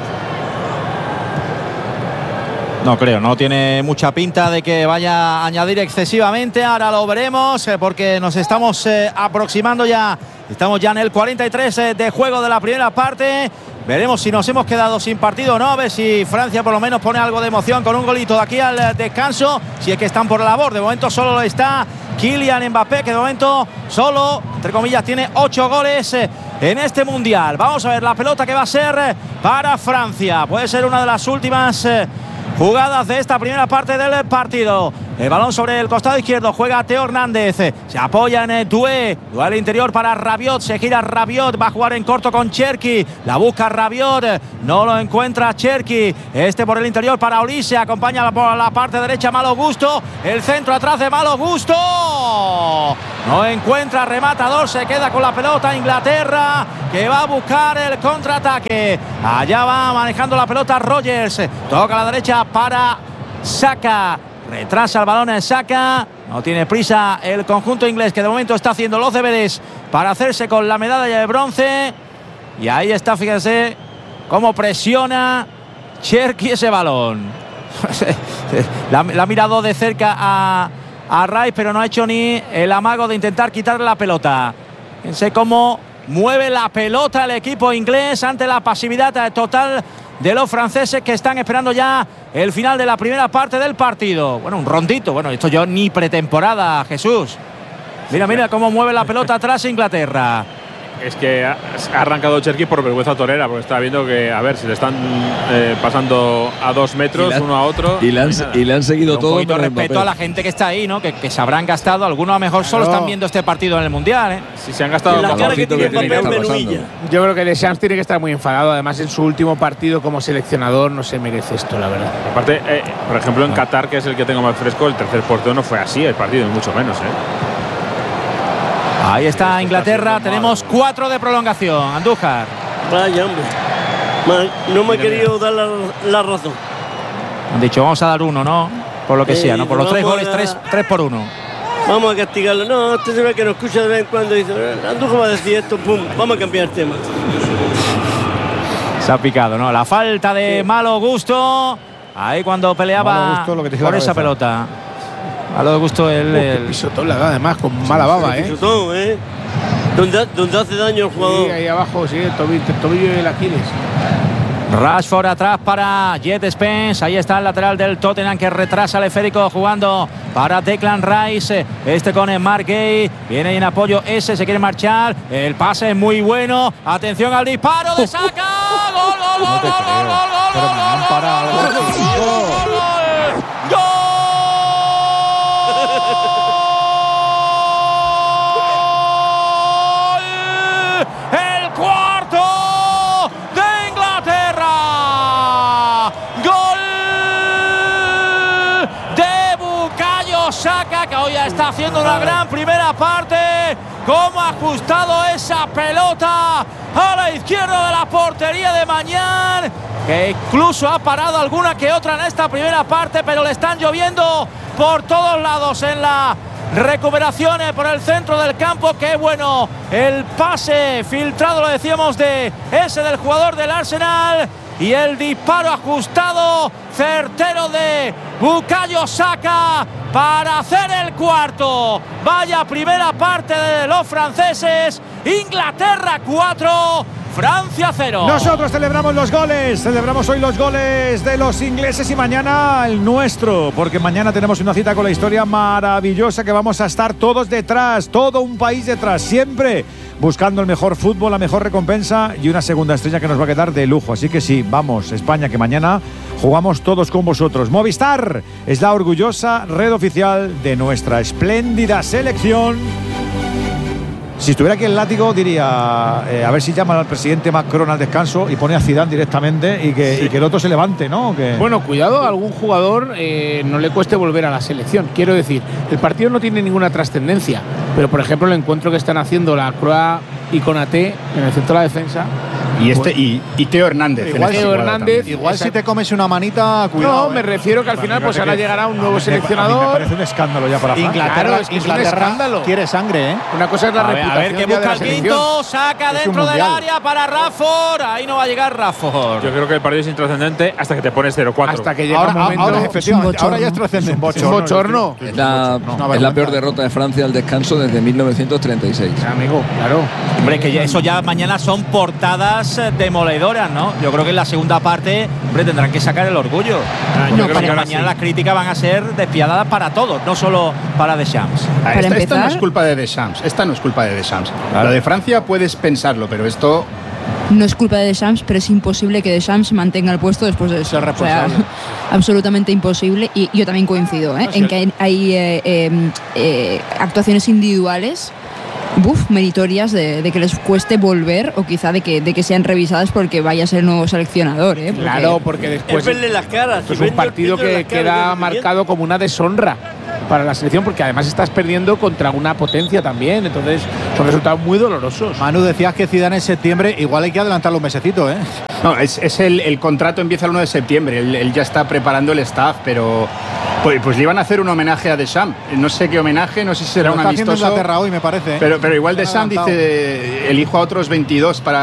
No creo, no tiene mucha pinta de que vaya a añadir excesivamente. Ahora lo veremos eh, porque nos estamos eh, aproximando ya. Estamos ya en el cuarenta y tres eh, de juego de la primera parte. Veremos si nos hemos quedado sin partido o no. A ver si Francia por lo menos pone algo de emoción con un golito de aquí al descanso. Si es que están por la labor. De momento solo está Kylian Mbappé, que de momento solo, entre comillas, tiene ocho goles en este Mundial. Vamos a ver la pelota que va a ser para Francia. Puede ser una de las últimas jugadas de esta primera parte del partido. El balón sobre el costado izquierdo, juega Teo Hernández, se apoya en Doué, Doué al interior para Rabiot, se gira Rabiot, va a jugar en corto con Cherki, la busca Rabiot, no lo encuentra Cherki, este por el interior para Olise, acompaña por la parte derecha Malo Gusto, el centro atrás de Malo Gusto, no encuentra rematador, se queda con la pelota Inglaterra, que va a buscar el contraataque, allá va manejando la pelota Rogers, toca a la derecha para Saka. Retrasa el balón en Saka. No tiene prisa el conjunto inglés, que de momento está haciendo los deberes para hacerse con la medalla de bronce. Y ahí está, fíjense cómo presiona Cherki ese balón. la, la ha mirado de cerca a, a Rice, pero no ha hecho ni el amago de intentar quitarle la pelota. Fíjense cómo mueve la pelota el equipo inglés ante la pasividad total de los franceses, que están esperando ya el final de la primera parte del partido. Bueno, un rondito. Bueno, esto yo ni pretemporada, Jesús. Mira, mira cómo mueve la pelota atrás Inglaterra.
Es que ha arrancado Cherki por vergüenza torera, porque está viendo que, a ver, si le están eh, pasando a dos metros
la,
uno a otro.
Y le han, y le han seguido
un
todo.
Un poquito de respeto a la gente que está ahí, ¿no? Que, que se habrán gastado. Algunos a lo mejor solo están viendo este partido en el Mundial, ¿eh?
Si se han gastado
la cara que tiene papel
Menudilla. Yo creo que Deschamps tiene que estar muy enfadado. Además, en su último partido como seleccionador no se merece esto, la verdad.
Aparte, eh, por ejemplo, en Qatar, que es el que tengo más fresco, el tercer portero no fue así el partido, ni mucho menos, ¿eh?
Ahí está Inglaterra, tenemos cuatro de prolongación. Andújar.
Vaya, hombre. No me he querido dar la, la razón.
Han dicho, vamos a dar uno, ¿no? Por lo que eh, sea, ¿no? Por los tres goles, a... tres, tres por uno.
Vamos a castigarlo. No, usted se ve que nos escucha de vez en cuando y dice, Andújar va a decir esto, pum, vamos a cambiar el tema.
Se ha picado, ¿no? La falta de sí. Malo Gusto. Ahí cuando peleaba gusto, lo que te por esa pelota. Malo de Gusto el, el...
pisotón, además con mala baba, ¿eh?
Pisotón, ¿eh? Donde, donde hace daño el jugador.
Sí, ahí abajo, sí, el tobillo, el tobillo y el Aquiles.
Rashford atrás para Jet Spence. Ahí está el lateral del Tottenham, que retrasa el esférico jugando para Declan Rice. Este con el Mark Gay. Viene en apoyo ese, se quiere marchar. El pase es muy bueno. Atención al disparo de Saka. ¡Gol, gol, gol, gol, gol, gol, gol, gol, gol, gol! El cuarto de Inglaterra. Gol de Bukayo Saka, que hoy está haciendo una gran primera parte. Cómo ha ajustado esa pelota a la izquierda de la portería de Mañán, que incluso ha parado alguna que otra en esta primera parte, pero le están lloviendo por todos lados en la recuperaciones por el centro del campo. Qué bueno el pase filtrado, lo decíamos, de ese del jugador del Arsenal, y el disparo ajustado certero de Bukayo Saka para hacer el cuarto. Vaya primera parte de los franceses. Inglaterra cuatro, Francia cero.
Nosotros celebramos los goles, celebramos hoy los goles de los ingleses y mañana el nuestro, porque mañana tenemos una cita con la historia maravillosa, que vamos a estar todos detrás, todo un país detrás, siempre buscando el mejor fútbol, la mejor recompensa y una segunda estrella que nos va a quedar de lujo. Así que sí, vamos, España, que mañana jugamos todos con vosotros. Movistar es la orgullosa red oficial de nuestra espléndida selección. Si estuviera aquí el látigo diría, eh, a ver si llaman al presidente Macron al descanso y pone a Zidane directamente y que, sí. y que el otro se levante, ¿no? Que...
Bueno, cuidado, a algún jugador eh, no le cueste volver a la selección. Quiero decir, el partido no tiene ninguna trascendencia, pero por ejemplo el encuentro que están haciendo la Croix y Konaté en el centro de la defensa
Y este y, y Teo Hernández.
Igual,
este
Teo
Hernández,
igual si te comes una manita, cuidado.
No, me
eh.
refiero que al final pues ahora llegará un nuevo seleccionador.
Me parece un escándalo ya para Francia.
Inglaterra,
Claro, es que es un
Inglaterra
escándalo.
quiere sangre, ¿eh?
Una cosa es la
A ver,
reputación.
a ver qué
ya de
busca
la
el
selección.
quinto, saca
Es un
dentro del
mundial.
área para Rafford. Ahí no va a llegar Rafford.
Yo creo que el partido es intrascendente hasta que te pones cero cuatro.
Hasta que llega
Ahora,
un momento.
ahora, efectivamente,
Es un
ahora ya es trascendente.
Es un bochorno.
Es la, es la peor derrota de Francia al descanso desde mil novecientos treinta y seis.
Amigo, claro.
Hombre, que ya- eso ya mañana son portadas eh, demoledoras, ¿no? Yo creo que en la segunda parte, hombre, tendrán que sacar el orgullo.
yo
Yo
creo
creo
que
que
ahora
mañana
sí.
las críticas van a ser despiadadas para todos, no solo para Deschamps.
Ah,
Para
esta, esta no
empezar-
es culpa de Deschamps. Esta no es culpa de Deschamps. Lo de Francia puedes pensarlo, pero esto.
No es culpa de Deschamps, pero es imposible que Deschamps mantenga el puesto después de eso.
Ser responsable.
O sea, absolutamente imposible. Y yo también coincido ¿eh? en que hay, hay, eh, eh, eh, actuaciones individuales buf, meritorias de, de que les cueste volver o quizá de que, de que sean revisadas porque vaya a ser el nuevo seleccionador. ¿eh? Porque-
Claro, porque después
Es verle las caras.
esto es
si
un
ven el
partido
pito en
que
las caras
queda
del
marcado como una deshonra para la selección, porque además estás perdiendo contra una potencia también. Entonces son resultados muy dolorosos.
Manu, decías que Zidane en septiembre, igual hay que adelantarlo un mesecito, ¿eh?
No, es, es el, el contrato empieza el uno de septiembre. Él, él ya está preparando el staff, pero. Pues, pues le iban a hacer un homenaje a Deschamps. No sé qué homenaje, no sé si será
Lo
un
está haciendo
amistoso.
Inglaterra hoy, me parece. ¿eh?
Pero, pero igual
Se han
Deschamps
adelantado.
dice: elijo a otros veintidós para